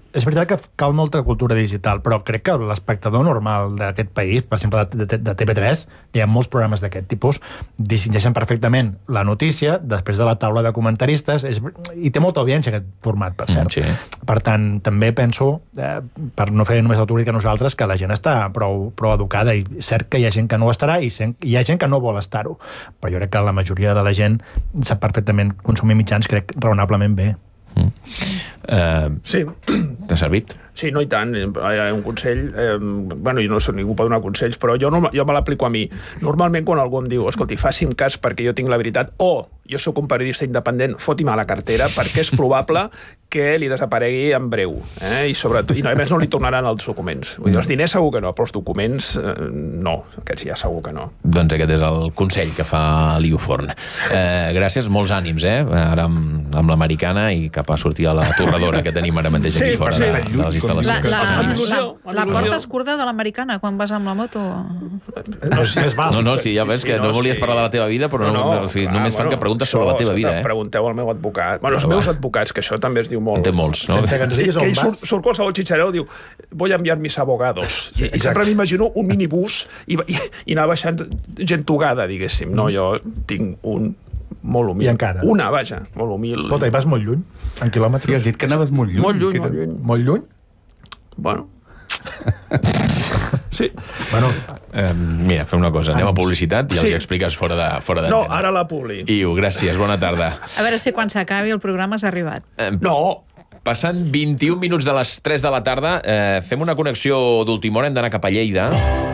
és veritat que cal molta cultura digital, però crec que l'espectador normal d'aquest país, per exemple, de, de, de T V tres, hi ha molts programes d'aquest tipus, distingeixen perfectament la notícia després de la taula de comentaristes, és, i té molta audiència aquest format, per cert. Sí. Per tant, també penso, eh, per no fer només l'autocrítica a nosaltres, que la gent està prou, prou educada, i cert que hi ha gent que no ho estarà i hi ha gent que no vol estar-ho, però jo crec que la majoria de la gent sap perfectament consumir mitjans, crec, raonablement bé. Mm. Uh, sí. T'ha servit? Sí, no, i tant. Hi ha un consell... Eh, bueno, jo no soc ningú per donar consells, però jo, no, jo me l'aplico a mi. Normalment, quan algú em diu, escolti, faci'm cas perquè jo tinc la veritat, o jo sóc un periodista independent, foti'm a la cartera, perquè és probable que li desaparegui en breu. Eh? I, sobretot, i no, a més no li tornaran els documents. Vull dir, els diners segur que no, però els documents eh, no. Aquests ja segur que no. Doncs aquest és el consell que fa l'Iu Forn. Eh, gràcies, molts ànims, eh? Ara amb, amb l'americana i cap a sortir a la torradora que tenim ara mateix aquí sí, fora de, de les instal·lacions. La, la, la, la porta es curta de l'americana quan vas amb la moto? No, sí, no, no, sí, ja veus que no volies parlar de la teva vida, però no, no, o sigui, només fan que preguntes sobre la teva vida. Eh? Pregunteu al meu advocat. Bueno, els meus advocats, que això també es diu molt. En té molts, no? Que, que ell surt, surt qualsevol xitxareu, diu, voy a enviar mis abogados. I, i sempre m'imagino un minibús i, i, i anar baixant gent togada, diguéssim. No, jo tinc un molt humil. I encara? Una, vaja, molt humil. Escolta, i vas molt lluny, en quilòmetres? Sí, has dit que anaves molt lluny. Molt lluny, molt lluny. Molt lluny? Bueno. Sí. Bueno, eh, mira, fem una cosa, anem a publicitat i els Sí. expliques fora de fora No, d'antena. ara la publi. Iu, gràcies, bona tarda. A veure si quan s'acabi el programa has arribat. Eh, no! Passant vint-i-un minuts de les tres de la tarda, eh, fem una connexió d'última hora, hem d'anar cap a Lleida.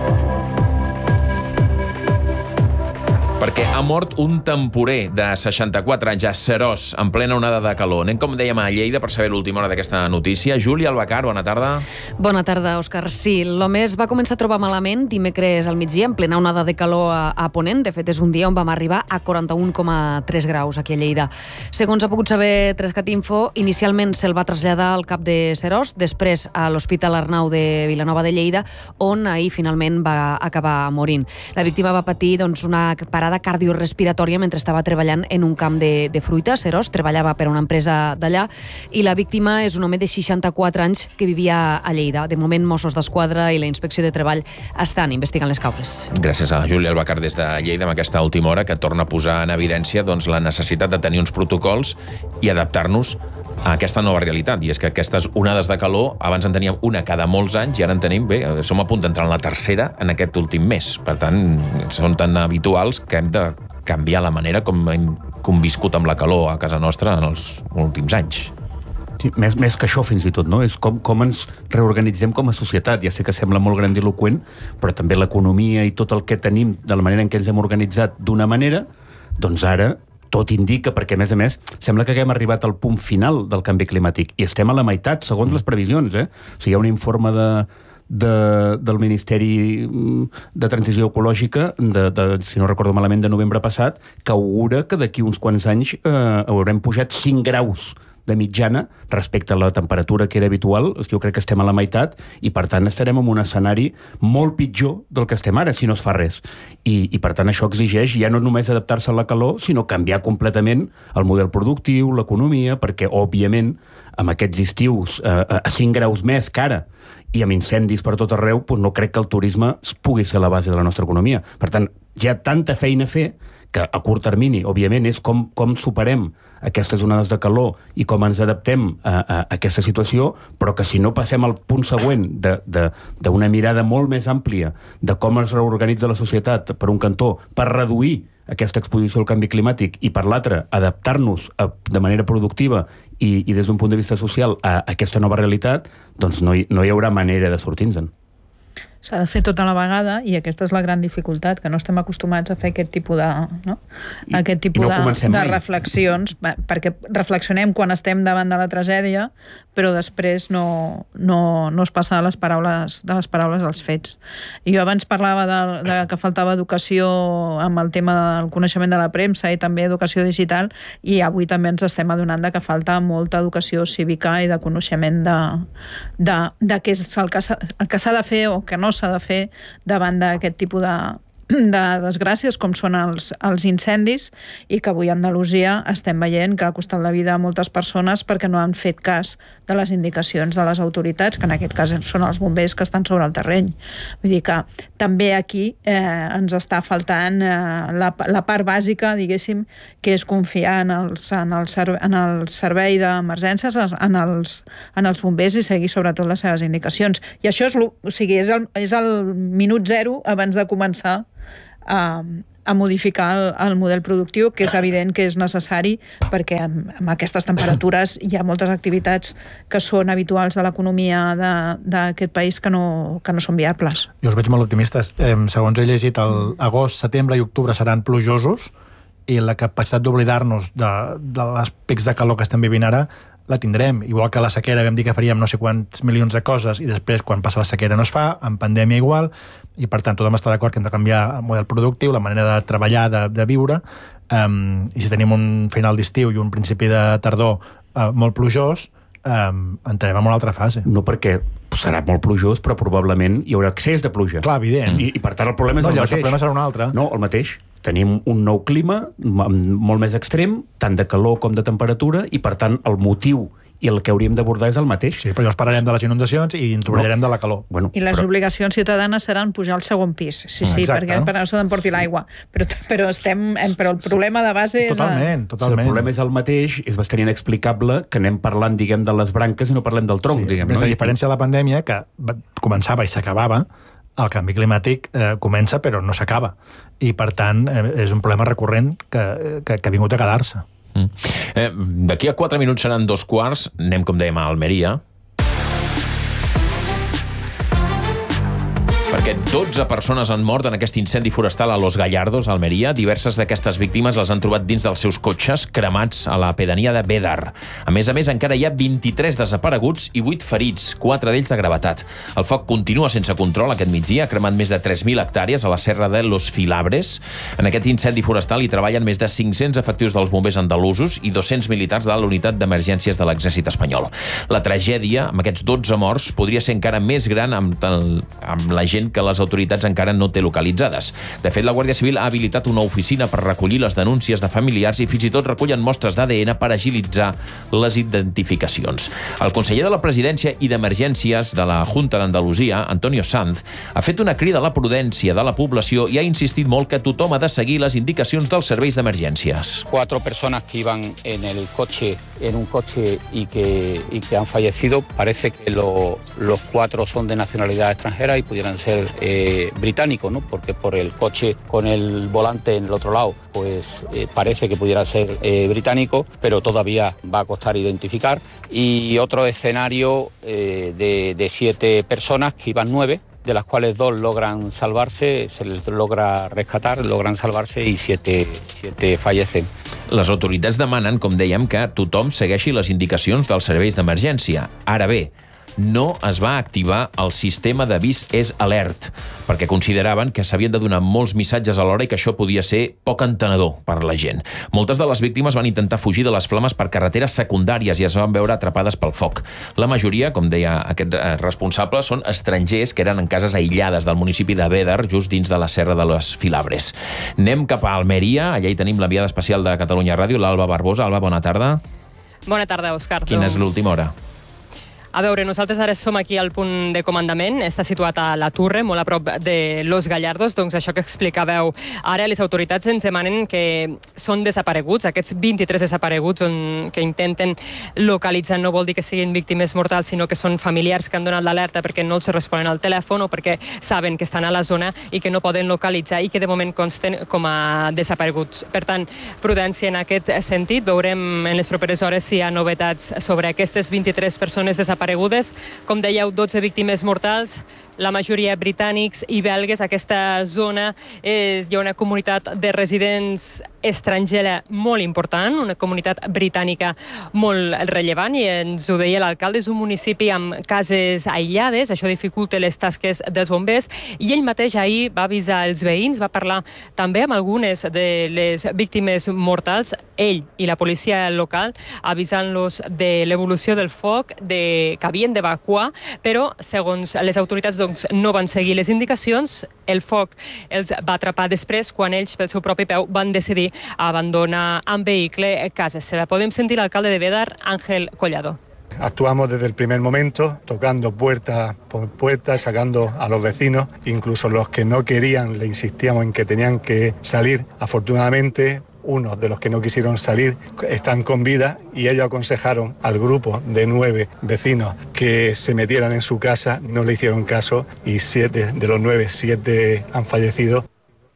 Perquè ha mort un temporer de seixanta-quatre anys a Seròs, en plena onada de calor. Anem, com dèiem, a Lleida per saber l'última hora d'aquesta notícia. Júlia Albacar, bona tarda. Bona tarda, Òscar. Sí, l'home es va començar a trobar malament dimecres al migdia, en plena onada de calor a, a Ponent. De fet, és un dia on vam arribar a quaranta-un coma tres graus aquí a Lleida. Segons ha pogut saber Trescat Info, inicialment se'l va traslladar al cap de Seròs, després a l'Hospital Arnau de Vilanova de Lleida, on ahir finalment va acabar morint. La víctima va patir doncs, una parada cardiorespiratòria mentre estava treballant en un camp de, de fruita. Seròs treballava per una empresa d'allà i la víctima és un home de seixanta-quatre anys que vivia a Lleida. De moment, Mossos d'Esquadra i la Inspecció de Treball estan investigant les causes. Gràcies a Júlia Albacar des de Lleida amb aquesta última hora que torna a posar en evidència doncs, la necessitat de tenir uns protocols i adaptar-nos a aquesta nova realitat. I és que aquestes onades de calor, abans en teníem una cada molts anys i ara en tenim, bé, som a punt d'entrar en la tercera en aquest últim mes. Per tant, són tan habituals que hem de canviar la manera com hem conviscut amb la calor a casa nostra en els últims anys. Sí, més, més que això, fins i tot, no? És com, com ens reorganitzem com a societat. Ja sé que sembla molt grandiloquent, però també l'economia i tot el que tenim, de la manera en què ens hem organitzat d'una manera, doncs ara tot indica, perquè a més a més sembla que haguem arribat al punt final del canvi climàtic i estem a la meitat, segons les previsions. Eh? O sigui, hi ha un informe de, de, del Ministeri de Transició Ecològica, de, de, si no recordo malament, de novembre passat, que augura que d'aquí uns quants anys eh, haurem pujat cinc graus de mitjana respecte a la temperatura que era habitual. Jo crec que estem a la meitat i, per tant, estarem en un escenari molt pitjor del que estem ara, si no es fa res. I, i per tant, això exigeix ja no només adaptar-se a la calor, sinó canviar completament el model productiu, l'economia, perquè, òbviament, amb aquests estius eh, a cinc graus més que ara i amb incendis per tot arreu, doncs no crec que el turisme pugui ser la base de la nostra economia. Per tant, hi ha tanta feina a fer que a curt termini, òbviament, és com, com superem aquestes onades de calor i com ens adaptem a, a, a aquesta situació, però que si no passem al punt següent d'una mirada molt més àmplia de com es reorganitza la societat per un cantó, per reduir aquesta exposició al canvi climàtic i per l'altre adaptar-nos de manera productiva i, i des d'un punt de vista social a, a aquesta nova realitat, doncs no hi, no hi haurà manera de sortir-nos-en. S'ha de fer tota la vegada i aquesta és la gran dificultat, que no estem acostumats a fer aquest tipus de, no? I, aquest tipus no de, de reflexions, perquè reflexionem quan estem davant de la tragèdia, però després no, no, no es passa de les paraules, de les paraules als fets. I jo abans parlava de, de que faltava educació amb el tema del coneixement de la premsa i també educació digital, i avui també ens estem adonant de que falta molta educació cívica i de coneixement de, de, de què és el que s'ha de fer o que no s'ha de fer davant d'aquest tipus de, de desgràcies com són els, els incendis, i que avui a Andalusia estem veient que ha costat la vida a moltes persones perquè no han fet cas de les indicacions de les autoritats, que en aquest cas són els bombers que estan sobre el terreny. Vull dir que també aquí eh, ens està faltant eh, la, la part bàsica, diguéssim, que és confiar en, els, en, el, serve, en el servei d'emergències, en els, en els bombers i seguir sobretot les seves indicacions. I això és, o sigui, és, el, és el minut zero abans de començar a, a modificar el, el model productiu, que és evident que és necessari perquè amb, amb aquestes temperatures hi ha moltes activitats que són habituals de l'economia d'aquest país que no, que no són viables. Jo us veig molt optimistes. Eh, segons he llegit, el agost, setembre i octubre seran plujosos i la capacitat d'oblidar-nos de, de les pics de calor que estem vivint ara la tindrem. Igual que la sequera vam dir que faríem no sé quants milions de coses i després quan passa la sequera no es fa, en pandèmia igual, i per tant tothom està d'acord que hem de canviar el model productiu, la manera de treballar, de, de viure, um, i si tenim un final d'estiu i un principi de tardor uh, molt plujós, um, entrarem en una altra fase. No perquè serà molt plujós, però probablement hi haurà excés de pluja. Clar, evident. I, i per tant el problema és no, el ja, mateix. El problema serà un altre. No, el mateix. Tenim un nou clima molt més extrem, tant de calor com de temperatura, i per tant el motiu i el que hauríem d'abordar és el mateix. Sí, però llavors parlarem de les inundacions i ens oblidarem no. de la calor. Bueno, I les però... obligacions ciutadanes seran pujar al segon pis. Sí, sí, Exacte. perquè per no se t'emporti l'aigua. Però, però, estem, però el problema de base totalment, és... Totalment, si el problema és el mateix, és bastant inexplicable que anem parlant, diguem, de les branques i no parlem del tronc, sí, diguem. Més no? a diferència de la pandèmia, que començava i s'acabava, el canvi climàtic eh, comença però no s'acaba. I, per tant, eh, és un problema recurrent que, que, que ha vingut a quedar-se. Mm. Eh, D'aquí a quatre minuts seran dos quarts, anem, com dèiem, a Almeria, perquè dotze persones han mort en aquest incendi forestal a Los Gallardos, a Almeria. Diverses d'aquestes víctimes les han trobat dins dels seus cotxes cremats a la pedania de Bédar. A més a més, encara hi ha vint-i-tres desapareguts i vuit ferits, quatre d'ells de gravetat. El foc continua sense control aquest migdia, ha cremat més de tres mil hectàrees a la serra de Los Filabres. En aquest incendi forestal hi treballen més de cinc-cents efectius dels bombers andalusos i dos-cents militars de la unitat d'emergències de l'exèrcit espanyol. La tragèdia, amb aquests dotze morts, podria ser encara més gran amb, el, amb la gent que les autoritats encara no té localitzades. De fet, la Guàrdia Civil ha habilitat una oficina per recollir les denúncies de familiars i fins i tot recullen mostres d'A D N per agilitzar les identificacions. El conseller de la Presidència i d'Emergències de la Junta d'Andalusia, Antonio Sanz, ha fet una crida a la prudència de la població i ha insistit molt que tothom ha de seguir les indicacions dels serveis d'emergències. Cuatro personas que iban en el coche, en un coche y que, y que han fallecido, parece que lo, los cuatro son de nacionalidad extranjera y pudieran ser eh, británicos, ¿no? Porque por el coche con el volante en el otro lado, pues eh, parece que pudiera ser eh, británico, pero todavía va a costar identificar. Y otro escenario eh, de, de siete personas, que iban nueve, de las cuales dos logran salvarse, se les logra rescatar, logran salvarse i siete, siete fallecen. Les autoritats demanen, com dèiem, que tothom segueixi les indicacions dels serveis d'emergència. Ara bé, no es va activar el sistema d'avís és alert, perquè consideraven que s'havien de donar molts missatges alhora i que això podia ser poc entenedor per a la gent. Moltes de les víctimes van intentar fugir de les flames per carreteres secundàries i es van veure atrapades pel foc. La majoria, com deia aquest responsable, són estrangers que eren en cases aïllades del municipi de Bédar, just dins de la serra de Los Filabres. Anem cap a Almeria, allà hi tenim l'enviada especial de Catalunya Ràdio, l'Alba Barbosa. Alba, bona tarda. Bona tarda, Òscar. Quina és l'última hora? A veure, nosaltres ara som aquí al punt de comandament, està situat a la Torre, molt a prop de Los Gallardos, doncs això que explicàveu ara, les autoritats ens demanen que són desapareguts, aquests vint-i-tres desapareguts on, que intenten localitzar, no vol dir que siguin víctimes mortals, sinó que són familiars que han donat l'alerta perquè no els responen al telèfon o perquè saben que estan a la zona i que no poden localitzar i que de moment consten com a desapareguts. Per tant, prudència en aquest sentit, veurem en les properes hores si hi ha novetats sobre aquestes vint-i-tres persones desaparegudes. Com dèieu, dotze víctimes mortals, la majoria britànics i belgues. Aquesta zona és, hi ha una comunitat de residents estrangera molt important, una comunitat britànica molt rellevant, i ens ho deia l'alcalde, és un municipi amb cases aïllades, això dificulta les tasques dels bombers, i ell mateix ahir va avisar els veïns, va parlar també amb algunes de les víctimes mortals, ell i la policia local, avisant-los de l'evolució del foc, de, que havien d'evacuar, però segons les autoritats doncs, no van seguir les indicacions, el foc els va atrapar després quan ells pel seu propi peu van decidir abandonar amb vehicle casa seva. Podem sentir l'alcalde de Bédar, Ángel Collado. Actuamos desde el primer momento, tocando puerta por puerta, sacando a los vecinos, incluso los que no querían, le insistíamos en que tenían que salir. Afortunadamente, unos de los que no quisieron salir están con vida y ellos aconsejaron al grupo de nueve vecinos que se metieran en su casa, no le hicieron caso y siete de los nueve, siete han fallecido.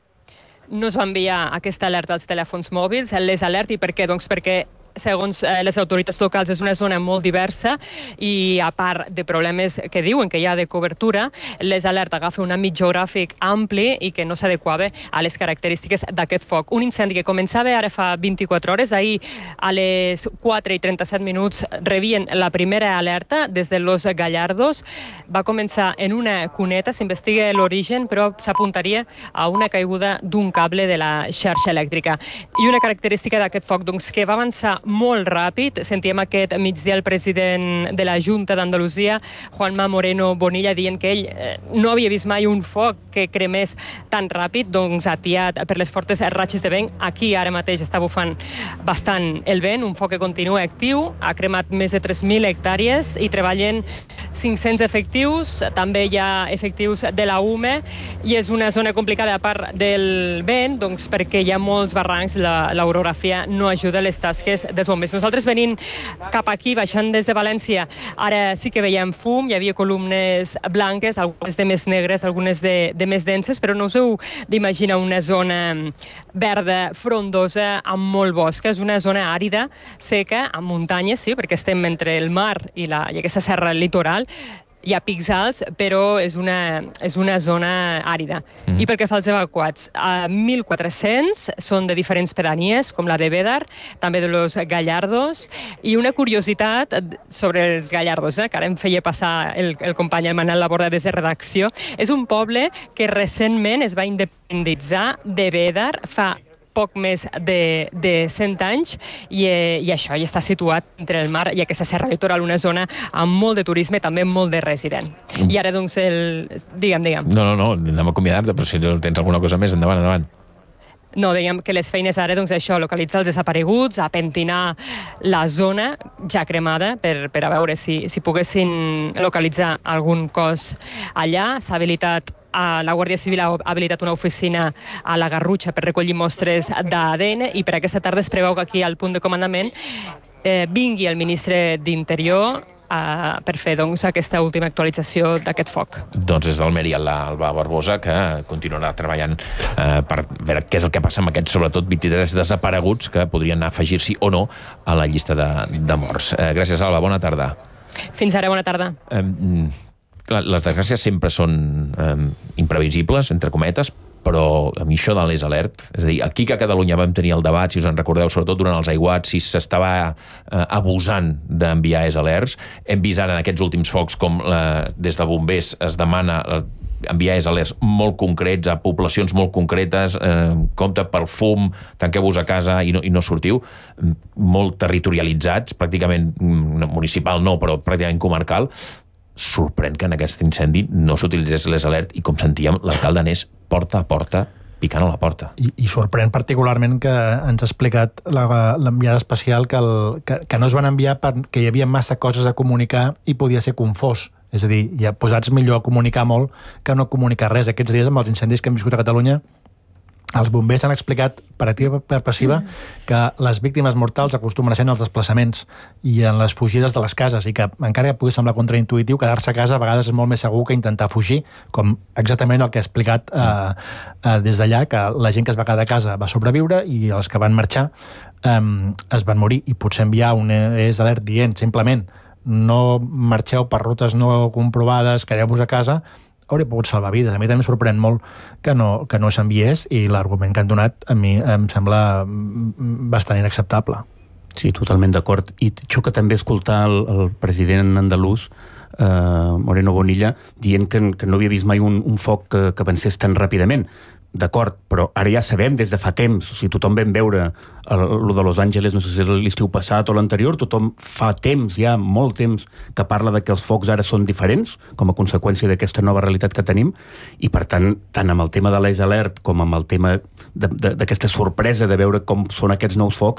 No es va enviar aquesta alerta als telèfons mòbils, les alerta, i per què? Doncs perquè segons les autoritats locals és una zona molt diversa i a part de problemes que diuen que hi ha de cobertura, les alerta agafa un àmbit geogràfic ampli i que no s'adequava a les característiques d'aquest foc. Un incendi que començava ara fa vint-i-quatre hores, ahir a les quatre i trenta-set minuts rebien la primera alerta des de Los Gallardos. Va començar en una cuneta, s'investiga l'origen, però s'apuntaria a una caiguda d'un cable de la xarxa elèctrica. I una característica d'aquest foc, doncs, que va avançar molt ràpid. Sentíem aquest migdia el president de la Junta d'Andalusia, Juanma Moreno Bonilla, dient que ell eh, no havia vist mai un foc que cremés tan ràpid, doncs atiat per les fortes ratxes de vent. Aquí ara mateix està bufant bastant el vent, un foc que continua actiu, ha cremat més de tres mil hectàrees i treballen cinc-cents efectius, també hi ha efectius de la U M E i és una zona complicada a part del vent, doncs perquè hi ha molts barrancs, l'orografia no ajuda a les tasques dels bombers. Nosaltres venint cap aquí, baixant des de València, ara sí que veiem fum, hi havia columnes blanques, algunes de més negres, algunes de, de més denses, però no us heu d'imaginar una zona verda, frondosa, amb molt bosc. És una zona àrida, seca, amb muntanyes, sí, perquè estem entre el mar i, la, i aquesta serra litoral. Hi ha pics alts, però és una, és una zona àrida. Mm. I pel que fa als evacuats, a mil quatre-cents són de diferents pedanies, com la de Bédar, també de Los Gallardos, i una curiositat sobre els Gallardos, eh, que ara em feia passar el, el company el Manel Laborda des de redacció, és un poble que recentment es va independitzar de Bédar fa poc més de, de cent anys i, eh, i això ja està situat entre el mar i aquesta serra litoral, una zona amb molt de turisme, també molt de resident. Mm. I ara, doncs, el... Digue'm, digue'm. No, no, no, anem a acomiadar-te, però si tens alguna cosa més, endavant, endavant. No, dèiem que les feines ara, doncs això, localitzar els desapareguts, a pentinar la zona ja cremada per, per a veure si, si poguessin localitzar algun cos allà. S'ha habilitat a la Guàrdia Civil ha habilitat una oficina a la Garrutxa per recollir mostres d'A D N i per aquesta tarda es preveu que aquí al punt de comandament eh, vingui el ministre d'Interior eh, per fer doncs, aquesta última actualització d'aquest foc. Doncs és d'Almeria l'Alba Barbosa, que continuarà treballant eh, per veure què és el que passa amb aquests, sobretot vint-i-tres desapareguts que podrien afegir-s'hi o no a la llista de, de morts. Eh, gràcies, Alba. Bona tarda. Fins ara, bona tarda. Eh, les desgràcies sempre són eh, imprevisibles, entre cometes, però a mi això de l'Es Alert, és a dir, aquí que a Catalunya vam tenir el debat, si us en recordeu, sobretot durant els aiguats, si s'estava eh, abusant d'enviar Es Alerts, hem vist ara en aquests últims focs com eh, des de bombers es demana eh, enviar Es Alerts molt concrets a poblacions molt concretes, eh, compte pel fum, tanqueu-vos a casa i no, i no sortiu, molt territorialitzats, pràcticament municipal no, però pràcticament comarcal. Sorprèn que en aquest incendi no s'utilitzés l'Es Alert i, com sentíem, l'alcalde anés porta a porta picant a la porta. I, i sorprèn particularment que ens ha explicat l'enviada especial que, el, que, que no es van enviar perquè hi havia massa coses a comunicar i podia ser confós. És a dir, ja posats millor a comunicar molt que no comunicar res. Aquests dies, amb els incendis que hem viscut a Catalunya, els bombers han explicat per activa per passiva que les víctimes mortals acostumen a ser en els desplaçaments i en les fugides de les cases, i que encara que pugui semblar contraintuitiu, quedar-se a casa a vegades és molt més segur que intentar fugir, com exactament el que ha explicat eh, eh, des d'allà, que la gent que es va quedar a casa va sobreviure i els que van marxar eh, es van morir. I potser enviar un Es Alert dient simplement no marxeu per rutes no comprovades, quedeu-vos a casa, hauria pogut salvar vides. A mi també em sorprèn molt que no, que no s'enviés, i l'argument que han donat a mi em sembla bastant inacceptable. Sí, totalment d'acord. I xoca també escoltar el, el president andalús, eh, Moreno Bonilla, dient que, que no havia vist mai un, un foc que, que avancés tan ràpidament. D'acord, però ara ja sabem des de fa temps, o sigui, tothom vam veure el, el de Los Angeles, no sé si és l'estiu passat o l'anterior, tothom fa temps, ja molt temps, que parla de que els focs ara són diferents, com a conseqüència d'aquesta nova realitat que tenim, i per tant, tant amb el tema de l'Es Alert com amb el tema d'aquesta sorpresa de veure com són aquests nous focs,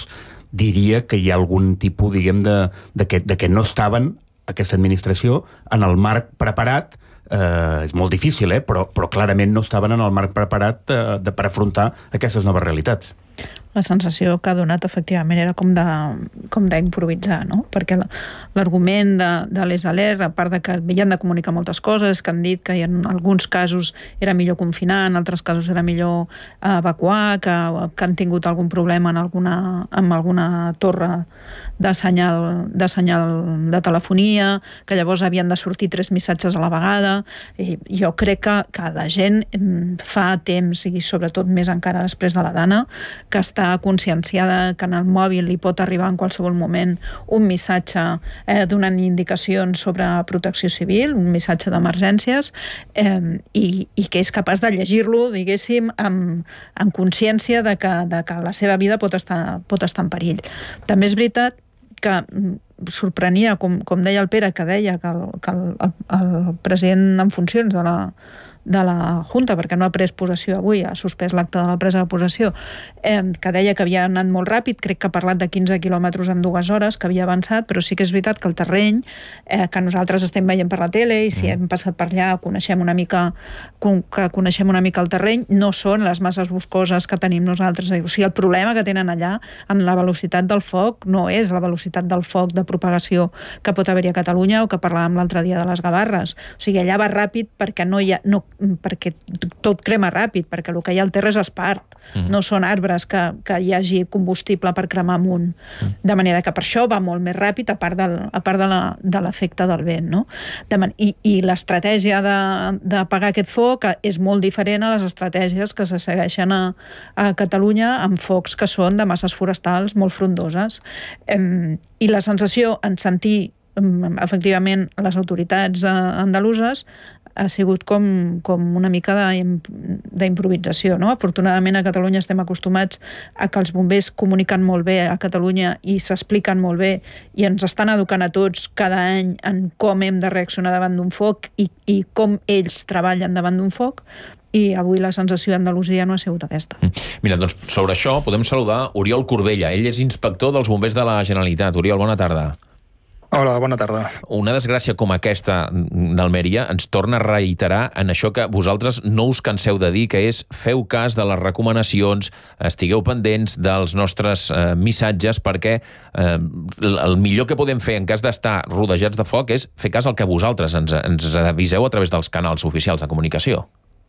diria que hi ha algun tipus, diguem, de, de, que, de que no estaven, aquesta administració, en el marc preparat. Eh, és molt difícil, eh? però, però clarament no estaven en el marc preparat eh, de, per afrontar aquestes noves realitats. La sensació que ha donat, efectivament, era com de, com d'improvisar, no? Perquè l'argument de, de les alertes, a part de que havien de comunicar moltes coses, que han dit que en alguns casos era millor confinar, en altres casos era millor evacuar, que, que han tingut algun problema en alguna, amb alguna torre de senyal, de senyal de telefonia, que llavors havien de sortir tres missatges a la vegada. I jo crec que, que la gent fa temps, i sobretot més encara després de la Dana, que està conscienciada que en el mòbil li pot arribar en qualsevol moment un missatge eh, donant indicacions sobre protecció civil, un missatge d'emergències, eh, i, i que és capaç de llegir-lo, diguéssim, amb, amb consciència de que, de que la seva vida pot estar, pot estar en perill. També és veritat que sorprenia, com, com deia el Pere, que deia que el, que el, el, el president en funcions de la de la Junta, perquè no ha pres possessió avui, ha suspès l'acte de la presa de possessió, eh, que deia que havia anat molt ràpid, crec que ha parlat de quinze quilòmetres en dues hores, que havia avançat, però sí que és veritat que el terreny, eh, que nosaltres estem veient per la tele, i si mm. hem passat per allà, coneixem una mica, que coneixem una mica el terreny, no són les masses boscoses que tenim nosaltres. O sigui, el problema que tenen allà, en la velocitat del foc, no és la velocitat del foc de propagació que pot haver-hi a Catalunya, o que parlàvem l'altre dia de les Gavarres. O sigui, allà va ràpid perquè no hi ha... No, perquè tot crema ràpid, perquè el que hi ha al terra és espart, mm. no són arbres que, que hi hagi combustible per cremar amunt. Mm. De manera que per això va molt més ràpid, a part, del, a part de, la, de l'efecte del vent. No? De man- I, I l'estratègia d'apagar aquest foc és molt diferent a les estratègies que se segueixen a, a Catalunya amb focs que són de masses forestals molt frondoses. Em, I la sensació en sentir efectivament les autoritats andaluses ha sigut com, com una mica d'improvisació, no? Afortunadament a Catalunya estem acostumats a que els bombers comuniquen molt bé a Catalunya i s'expliquen molt bé i ens estan educant a tots cada any en com hem de reaccionar davant d'un foc i, i com ells treballen davant d'un foc, i avui la sensació d'Andalusia no ha sigut aquesta. Mira, doncs sobre això podem saludar Oriol Corbella. Ell és inspector dels bombers de la Generalitat. Oriol, bona tarda. Hola, bona tarda. Una desgràcia com aquesta d'Almeria ens torna a reiterar en això que vosaltres no us canseu de dir, que és feu cas de les recomanacions, estigueu pendents dels nostres eh, missatges, perquè eh, el millor que podem fer en cas d'estar rodejats de foc és fer cas al que vosaltres ens, ens aviseu a través dels canals oficials de comunicació.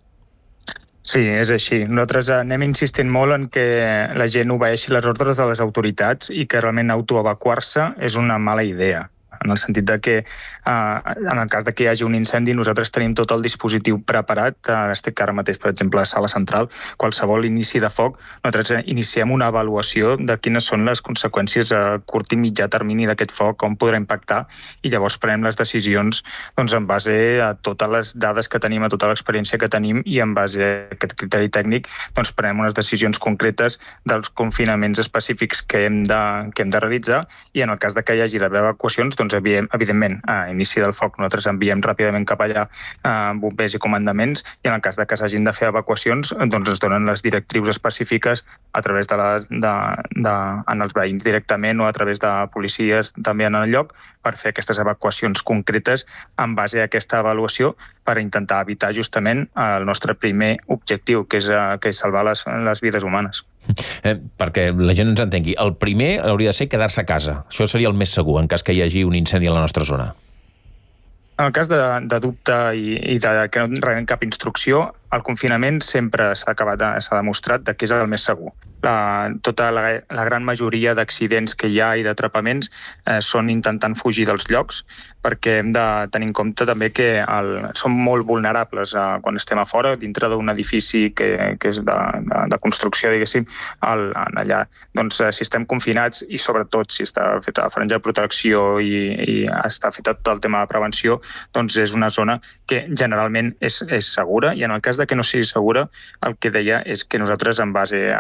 Sí, és així. Nosaltres anem insistint molt en que la gent obeeixi les ordres de les autoritats i que realment autoevacuar-se és una mala idea. En el sentit de que, eh, en el cas de que hi hagi un incendi, nosaltres tenim tot el dispositiu preparat. Eh, estic ara mateix, per exemple, a Sala Central. Qualsevol inici de foc, nosaltres iniciem una avaluació de quines són les conseqüències a curt i mitjà termini d'aquest foc, com podrà impactar, i llavors prenem les decisions doncs, en base a totes les dades que tenim, a tota l'experiència que tenim, i en base a aquest criteri tècnic doncs, prenem unes decisions concretes dels confinaments específics que hem de, que hem de realitzar, i en el cas de que hi hagi d'haver evacuacions, doncs, evidentment, a inici del foc nosaltres enviem ràpidament cap allà eh, bombers i comandaments, i en el cas de que s'hagin de fer evacuacions, doncs es donen les directrius específiques a través de, la, de, de en els veïns directament o a través de policies també en el lloc, per fer aquestes evacuacions concretes en base a aquesta avaluació, per intentar evitar justament el nostre primer objectiu, que és, que és salvar les, les vides humanes. Eh, perquè la gent ens entengui, el primer hauria de ser quedar-se a casa. Això seria el més segur en cas que hi hagi un incendi a la nostra zona. En el cas de, de dubte i, i de que no rebem cap instrucció, el confinament sempre s'ha acabat, s'ha demostrat que és el més segur. La, tota la, la gran majoria d'accidents que hi ha i d'atrapaments eh, són intentant fugir dels llocs, perquè hem de tenir en compte també que el, som molt vulnerables eh, quan estem a fora, dintre d'un edifici que, que és de, de, de construcció, diguéssim, el, allà. Doncs eh, si estem confinats, i sobretot si està feta la franja de protecció i, i està feta tot el tema de prevenció, doncs és una zona que generalment és, és segura, i en el cas de que no sigui segura, el que deia és que nosaltres, en base a aquesta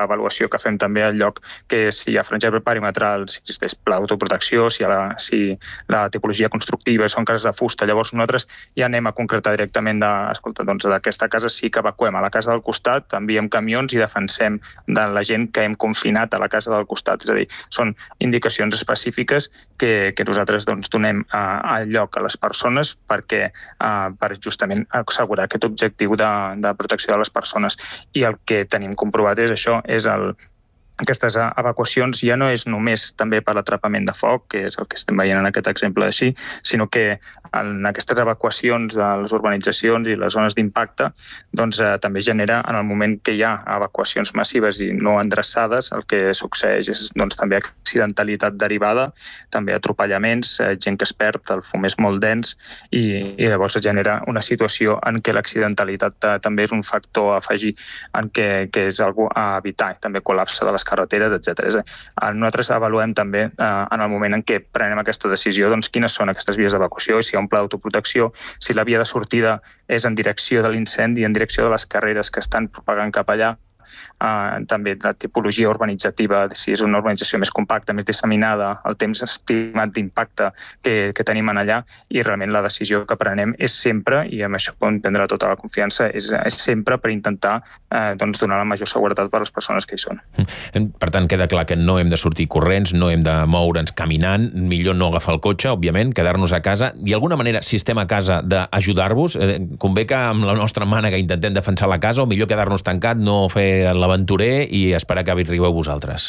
avaluació que fem també al lloc, que si hi ha franja perimetral, si existeix pla d'autoprotecció, si, la, si la tipologia constructiva són cases de fusta. Llavors nosaltres ja anem a concretar directament de, escolta, doncs d'aquesta casa sí que evacuem a la casa del costat, enviem camions i defensem de la gent que hem confinat a la casa del costat. És a dir, són indicacions específiques que, que nosaltres doncs, donem a, al lloc a les persones perquè uh, per justament assegurar aquest objectiu de, de protecció de les persones. I el que tenim comprovat és això, és el, aquestes evacuacions ja no és només també per l'atrapament de foc, que és el que estem veient en aquest exemple així, sinó que en aquestes evacuacions de les urbanitzacions i les zones d'impacte doncs, eh, també genera, en el moment que hi ha evacuacions massives i no endreçades, el que succeeix és doncs, també accidentalitat derivada, també atropellaments, eh, gent que es perd, el fum és molt dens i, i llavors es genera una situació en què l'accidentalitat eh, també és un factor a afegir en què, que és algo a evitar, també col·lapse de les carreteres, etcètera. Nosaltres avaluem també eh, en el moment en què prenem aquesta decisió doncs, quines són aquestes vies d'evacuació i si hi ha un pla d'autoprotecció, si la via de sortida és en direcció de l'incendi, en direcció de les carreres que estan propagant cap allà, Uh, també la tipologia urbanitzativa, si és una urbanització més compacta, més disseminada, el temps estimat d'impacte que, que tenim en allà, i realment la decisió que prenem és sempre, i amb això podem prendre tota la confiança, és, és sempre per intentar uh, doncs, donar la major seguretat per a les persones que hi són. Per tant, queda clar que no hem de sortir corrents, no hem de moure'ns caminant, millor no agafar el cotxe, òbviament, quedar-nos a casa, i d'alguna manera, si estem a casa, d'ajudar-vos, eh, convé que amb la nostra mànega intentem defensar la casa, o millor quedar-nos tancat, no fer l'aventurer i esperar que arribeu vosaltres?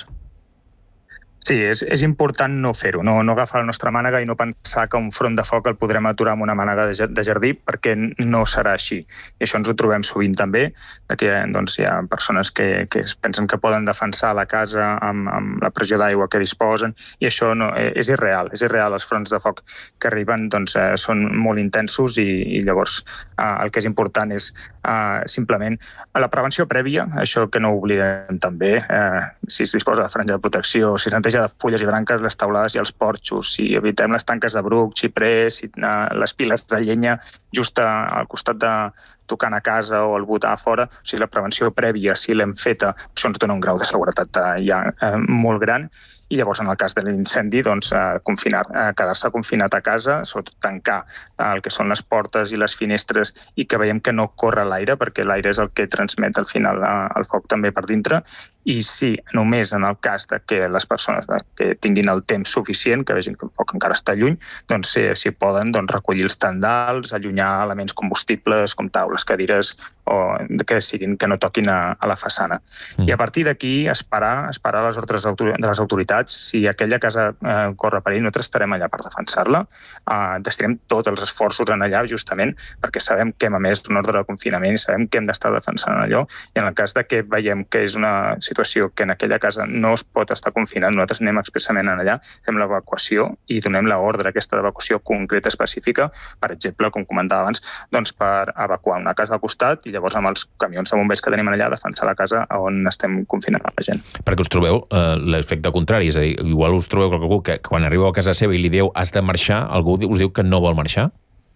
Sí, és, és important no fer-ho, no, no agafar la nostra mànega i no pensar que un front de foc el podrem aturar amb una mànega de, de jardí, perquè no serà així. I això ens ho trobem sovint també, que doncs, hi ha persones que, que pensen que poden defensar la casa amb, amb la pressió d'aigua que disposen, i això no, és irreal, és irreal. Els fronts de foc que arriben doncs, eh, són molt intensos i, i llavors eh, el que és important és eh, simplement la prevenció prèvia, això que no oblidem també, eh, si es disposa de franja de protecció, si s'enteja de fulles i branques, les taulades i els porxos, si evitem les tanques de bruc, xiprer, si, uh, les piles de llenya just al costat de tocant a casa o al botar a fora, o sigui, la prevenció prèvia, si l'hem feta, això ens dona un grau de seguretat uh, ja uh, molt gran. I llavors, en el cas de l'incendi, doncs, eh, confinar, eh, quedar-se confinat a casa, sobretot tancar eh, el que són les portes i les finestres i que veiem que no corre l'aire, perquè l'aire és el que transmet al final eh, el foc també per dintre. I sí, només en el cas de que les persones de, que tinguin el temps suficient, que vegin que el foc encara està lluny, doncs si, si poden doncs, recollir els tendals, allunyar elements combustibles com taules, cadires, o que siguin que no toquin a, a la façana. Mm. I a partir d'aquí esperar, esperar les ordres de les autoritats. Si aquella casa eh, corre perill, nosaltres estarem allà per defensar-la. Eh, destinem tots els esforços en allà justament perquè sabem que hem emès un ordre de confinament i sabem que hem d'estar defensant allò. I en el cas de que veiem que és una situació que en aquella casa no es pot estar confinant, nosaltres anem expressament en allà, fem l'evacuació i donem l'ordre aquesta d'evacuació concreta específica, per exemple, com comentava abans, doncs per evacuar una casa al costat i llavors amb els camions de bombers que tenim allà defensar la casa on estem confinant la gent. Perquè us trobeu eh, l'efecte contrari, és a dir, igual us trobeu que algú que quan arribeu a casa seva i li diu has de marxar, algú us diu que no vol marxar?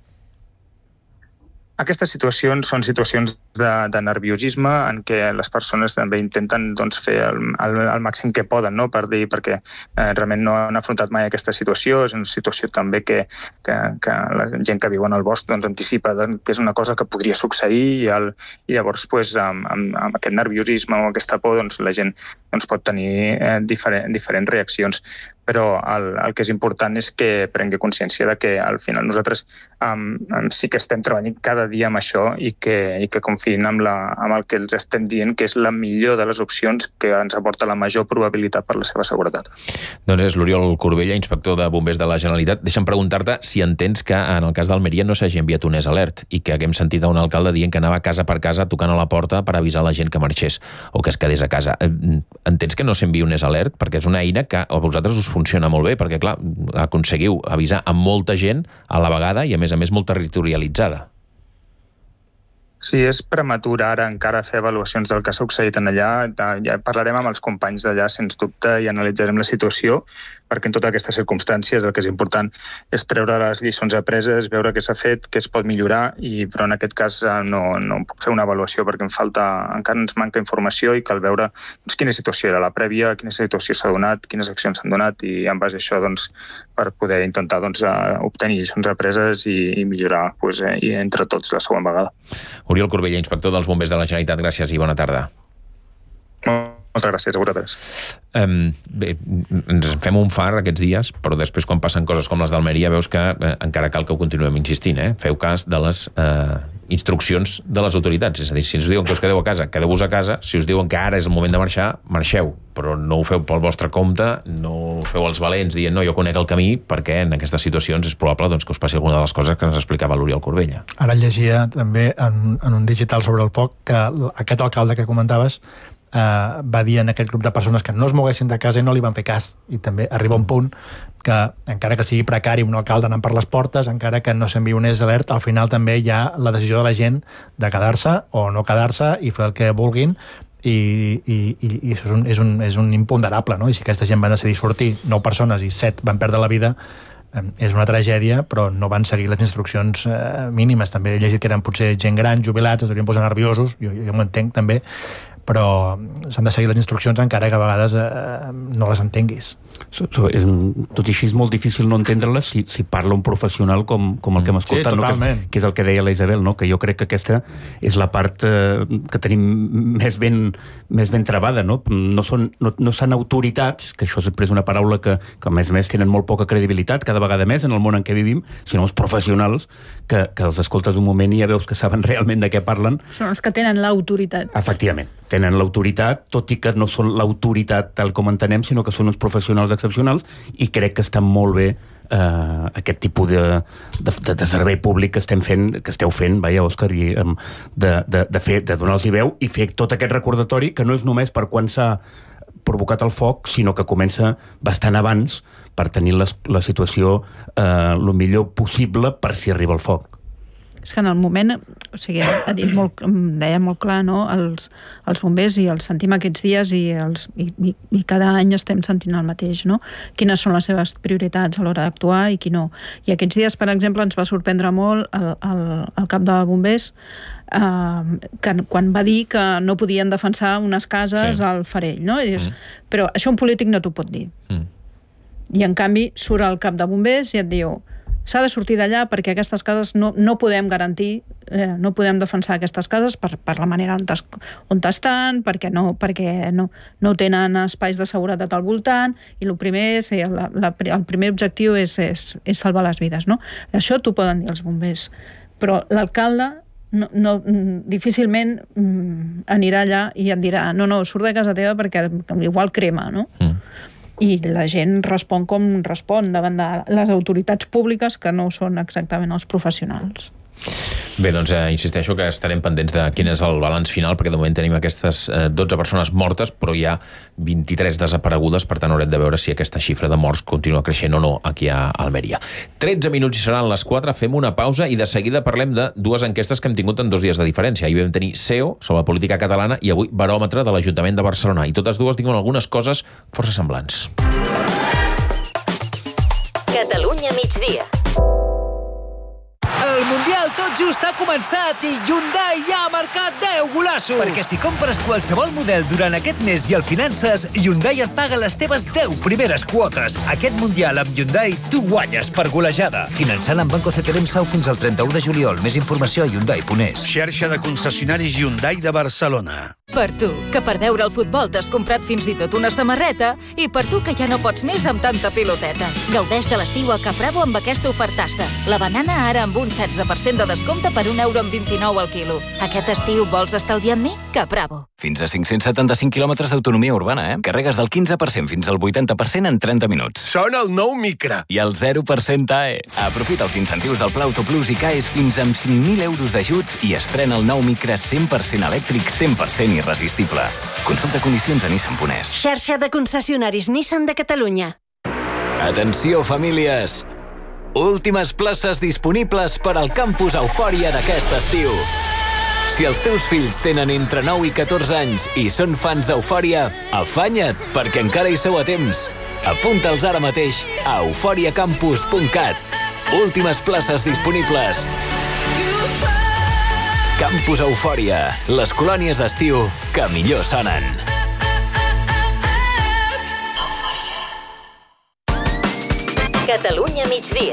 Aquestes situacions són situacions de, de nerviosisme en què les persones també intenten doncs, fer el, el, el màxim que poden, no? Per dir, perquè eh, realment no han afrontat mai aquesta situació. És una situació també que, que, que la gent que viu en el bosc doncs, anticipa doncs, que és una cosa que podria succeir i, el, i llavors pues, amb, amb, amb aquest nerviosisme o aquesta por doncs, la gent doncs, pot tenir eh, diferent, diferents reaccions. Però el, el que és important és que prengui consciència de que al final nosaltres um, sí que estem treballant cada dia amb això i que, i que confiïn amb, la, amb el que els estem dient que és la millor de les opcions que ens aporta la major probabilitat per la seva seguretat. Doncs és l'Oriol Corbella, inspector de bombers de la Generalitat. Deixa'm preguntar-te si entens que en el cas d'Almeria no s'hagi enviat un S alert i que haguem sentit a un alcalde dient que anava casa per casa tocant a la porta per avisar la gent que marxés o que es quedés a casa. Entens que no s'envia un S alert? Perquè és una eina que a vosaltres us funciona molt bé, perquè, clar, aconseguiu avisar a molta gent a la vegada i, a més a més, molt territorialitzada. Sí, és prematur ara encara fer avaluacions del que ha succeït en allà. Ja parlarem amb els companys d'allà, sens dubte, i analitzarem la situació, perquè en totes aquestes circumstàncies el que és important és treure les lliçons apreses, veure què s'ha fet, què es pot millorar, i, però en aquest cas no, no puc fer una avaluació perquè em falta, encara ens manca informació i cal veure doncs, quina situació era la prèvia, quina situació s'ha donat, quines accions s'han donat, i en base a això doncs, per poder intentar doncs, obtenir lliçons apreses i, i millorar doncs, eh, i entre tots la següent vegada. Oriol Corbella, inspector dels Bombers de la Generalitat, gràcies i bona tarda. Moltes gràcies a vosaltres. Um, bé, ens fem un far aquests dies, però després quan passen coses com les d'Almeria veus que eh, encara cal que ho continuem insistint. Eh? Feu cas de les eh, instruccions de les autoritats. És a dir, si us diuen que us quedeu a casa, quedeu-vos a casa. Si us diuen que ara és el moment de marxar, marxeu. Però no ho feu pel vostre compte, no feu els valents dient no, jo conec el camí, perquè en aquestes situacions és probable doncs, que us passi alguna de les coses que ens explicava l'Oriol Corbella. Ara llegia també en, en un digital sobre el foc que aquest alcalde que comentaves Uh, va dir en aquest grup de persones que no es moguessin de casa i no li van fer cas, i també arriba un punt que encara que sigui precari un alcalde anant per les portes, encara que no s'enviï un alert, al final també hi ha la decisió de la gent de quedar-se o no quedar-se i fer el que vulguin, i, i, i, i això és un, és, un, és un imponderable, no? I si aquesta gent van decidir sortir, nou persones i set van perdre la vida, eh, és una tragèdia, però no van seguir les instruccions eh, mínimes. També he llegit que eren potser gent gran, jubilats, es deurien posar nerviosos, jo, jo m'entenc també, però s'han de seguir les instruccions encara que a vegades eh, no les entenguis. So, so, és, tot i així és molt difícil no entendre-les si, si parla un professional com, com el que hem escoltat, sí, no? que, que és el que deia la Isabel, no? Que jo crec que aquesta és la part eh, que tenim més ben, més ben travada. No, no, són, no, no són autoritats, que això és després una paraula que, que a més a més tenen molt poca credibilitat cada vegada més en el món en què vivim, sinó els professionals que, que els escoltes un moment i ja veus que saben realment de què parlen. Són els que tenen l'autoritat. Efectivament. Tenen l'autoritat, tot i que no són l'autoritat tal com entenem, sinó que són uns professionals excepcionals, i crec que està molt bé eh, aquest tipus de, de, de servei públic que estem fent, que esteu fent, vaja, Òscar, i, de, de, de, fer, de donar-los veu i fer tot aquest recordatori, que no és només per quan s'ha provocat el foc, sinó que comença bastant abans per tenir les, la situació eh, el millor possible per si arriba el foc. És que en el moment, o sigui, ha dit molt, deia molt clar, no? Els, els bombers, i els sentim aquests dies, i, els, i, i, i cada any estem sentint el mateix, no? Quines són les seves prioritats a l'hora d'actuar i qui no. I aquests dies, per exemple, ens va sorprendre molt el, el, el cap de bombers eh, que, quan va dir que no podien defensar unes cases sí. al Farell, no? I dius, mm. però això un polític no t'ho pot dir. Mm. I en canvi surt el cap de bombers i et diu s'ha de sortir d'allà perquè aquestes cases no, no podem garantir, eh, no podem defensar aquestes cases per, per la manera on, es, on estan, perquè, no, perquè no, no tenen espais de seguretat al voltant, i el primer, és, la, la, el primer objectiu és, és, és salvar les vides. No? Això t'ho poden dir els bombers, però l'alcalde no, no, difícilment mm, anirà allà i et dirà no, no, surt de casa teva perquè igual crema, no? Mm. I la gent respon com respon davant de les autoritats públiques que no són exactament els professionals. Bé, doncs eh, insisteixo que estarem pendents de quin és el balanç final, perquè de moment tenim aquestes eh, dotze persones mortes, però hi ha vint-i-tres desaparegudes, per tant haurem de veure si aquesta xifra de morts continua creixent o no aquí a Almeria. tretze minuts i seran les quatre, fem una pausa i de seguida parlem de dues enquestes que hem tingut en dos dies de diferència. Ahir vam tenir C E O sobre la política catalana i avui baròmetre de l'Ajuntament de Barcelona, i totes dues diuen algunes coses força semblants. Catalunya migdia. El Mundial tot just ha començat i Hyundai ja ha marcat deu golassos. Perquè si compres qualsevol model durant aquest mes i el finances, Hyundai et paga les teves deu primeres quotes. Aquest Mundial amb Hyundai tu guanyes per golejada. Finançant amb Banco C T R M Sau fins al trenta-u de juliol. Més informació a Hyundai punt es. Xarxa de concessionaris Hyundai de Barcelona. Per tu, que per veure el futbol t'has comprat fins i tot una samarreta, i per tu que ja no pots més amb tanta piloteta. Gaudeix de l'estiu a Capravo amb aquesta ofertassa. La banana ara amb un setze per cent de descompte per un euro amb vint-i-nou al quilo. Aquest estiu vols estalviar amb mi? Capravo. Fins a cinc-cents setanta-cinc quilòmetres d'autonomia urbana, eh? Carregues del quinze per cent fins al vuitanta per cent en trenta minuts. Sona el nou Micra. I el zero per cent A E. Aprofita els incentius del Pla Autoplus i caes fins amb cinc mil euros d'ajuts i estrena el nou Micra cent per cent elèctric, cent per cent irresistible. Consulta condicions a Nissan punt es. Xarxa de concessionaris Nissan de Catalunya. Atenció, famílies! Últimes places disponibles per al campus Eufòria d'aquest estiu. Si els teus fills tenen entre nou i catorze anys i són fans d'Eufòria, afanya't, perquè encara hi sou a temps. Apunta'ls ara mateix a eufòria campus punt cat. Últimes places disponibles. Campus Eufòria, les colònies d'estiu que millor sonen. Catalunya migdia.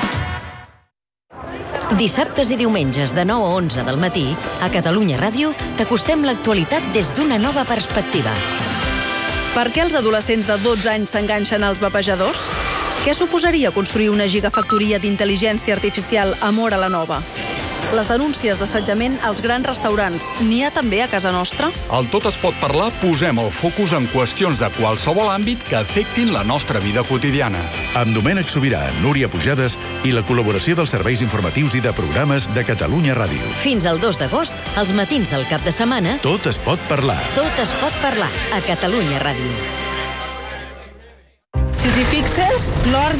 Dissabtes i diumenges de nou a onze del matí, a Catalunya Ràdio, t'acostem l'actualitat des d'una nova perspectiva. Per què els adolescents de dotze anys s'enganxen als vapejadors? Què suposaria construir una gigafactoria d'intel·ligència artificial a Móra la Nova? Les denúncies d'assetjament als grans restaurants, n'hi ha també a casa nostra? Al Tot es pot parlar posem el focus en qüestions de qualsevol àmbit que afectin la nostra vida quotidiana. Amb Domènec Sobirà, Núria Pujades i la col·laboració dels serveis informatius i de programes de Catalunya Ràdio. Fins al dos d'agost, als matins del cap de setmana... Tot es pot parlar. Tot es pot parlar a Catalunya Ràdio. Si t'hi fixes, l'or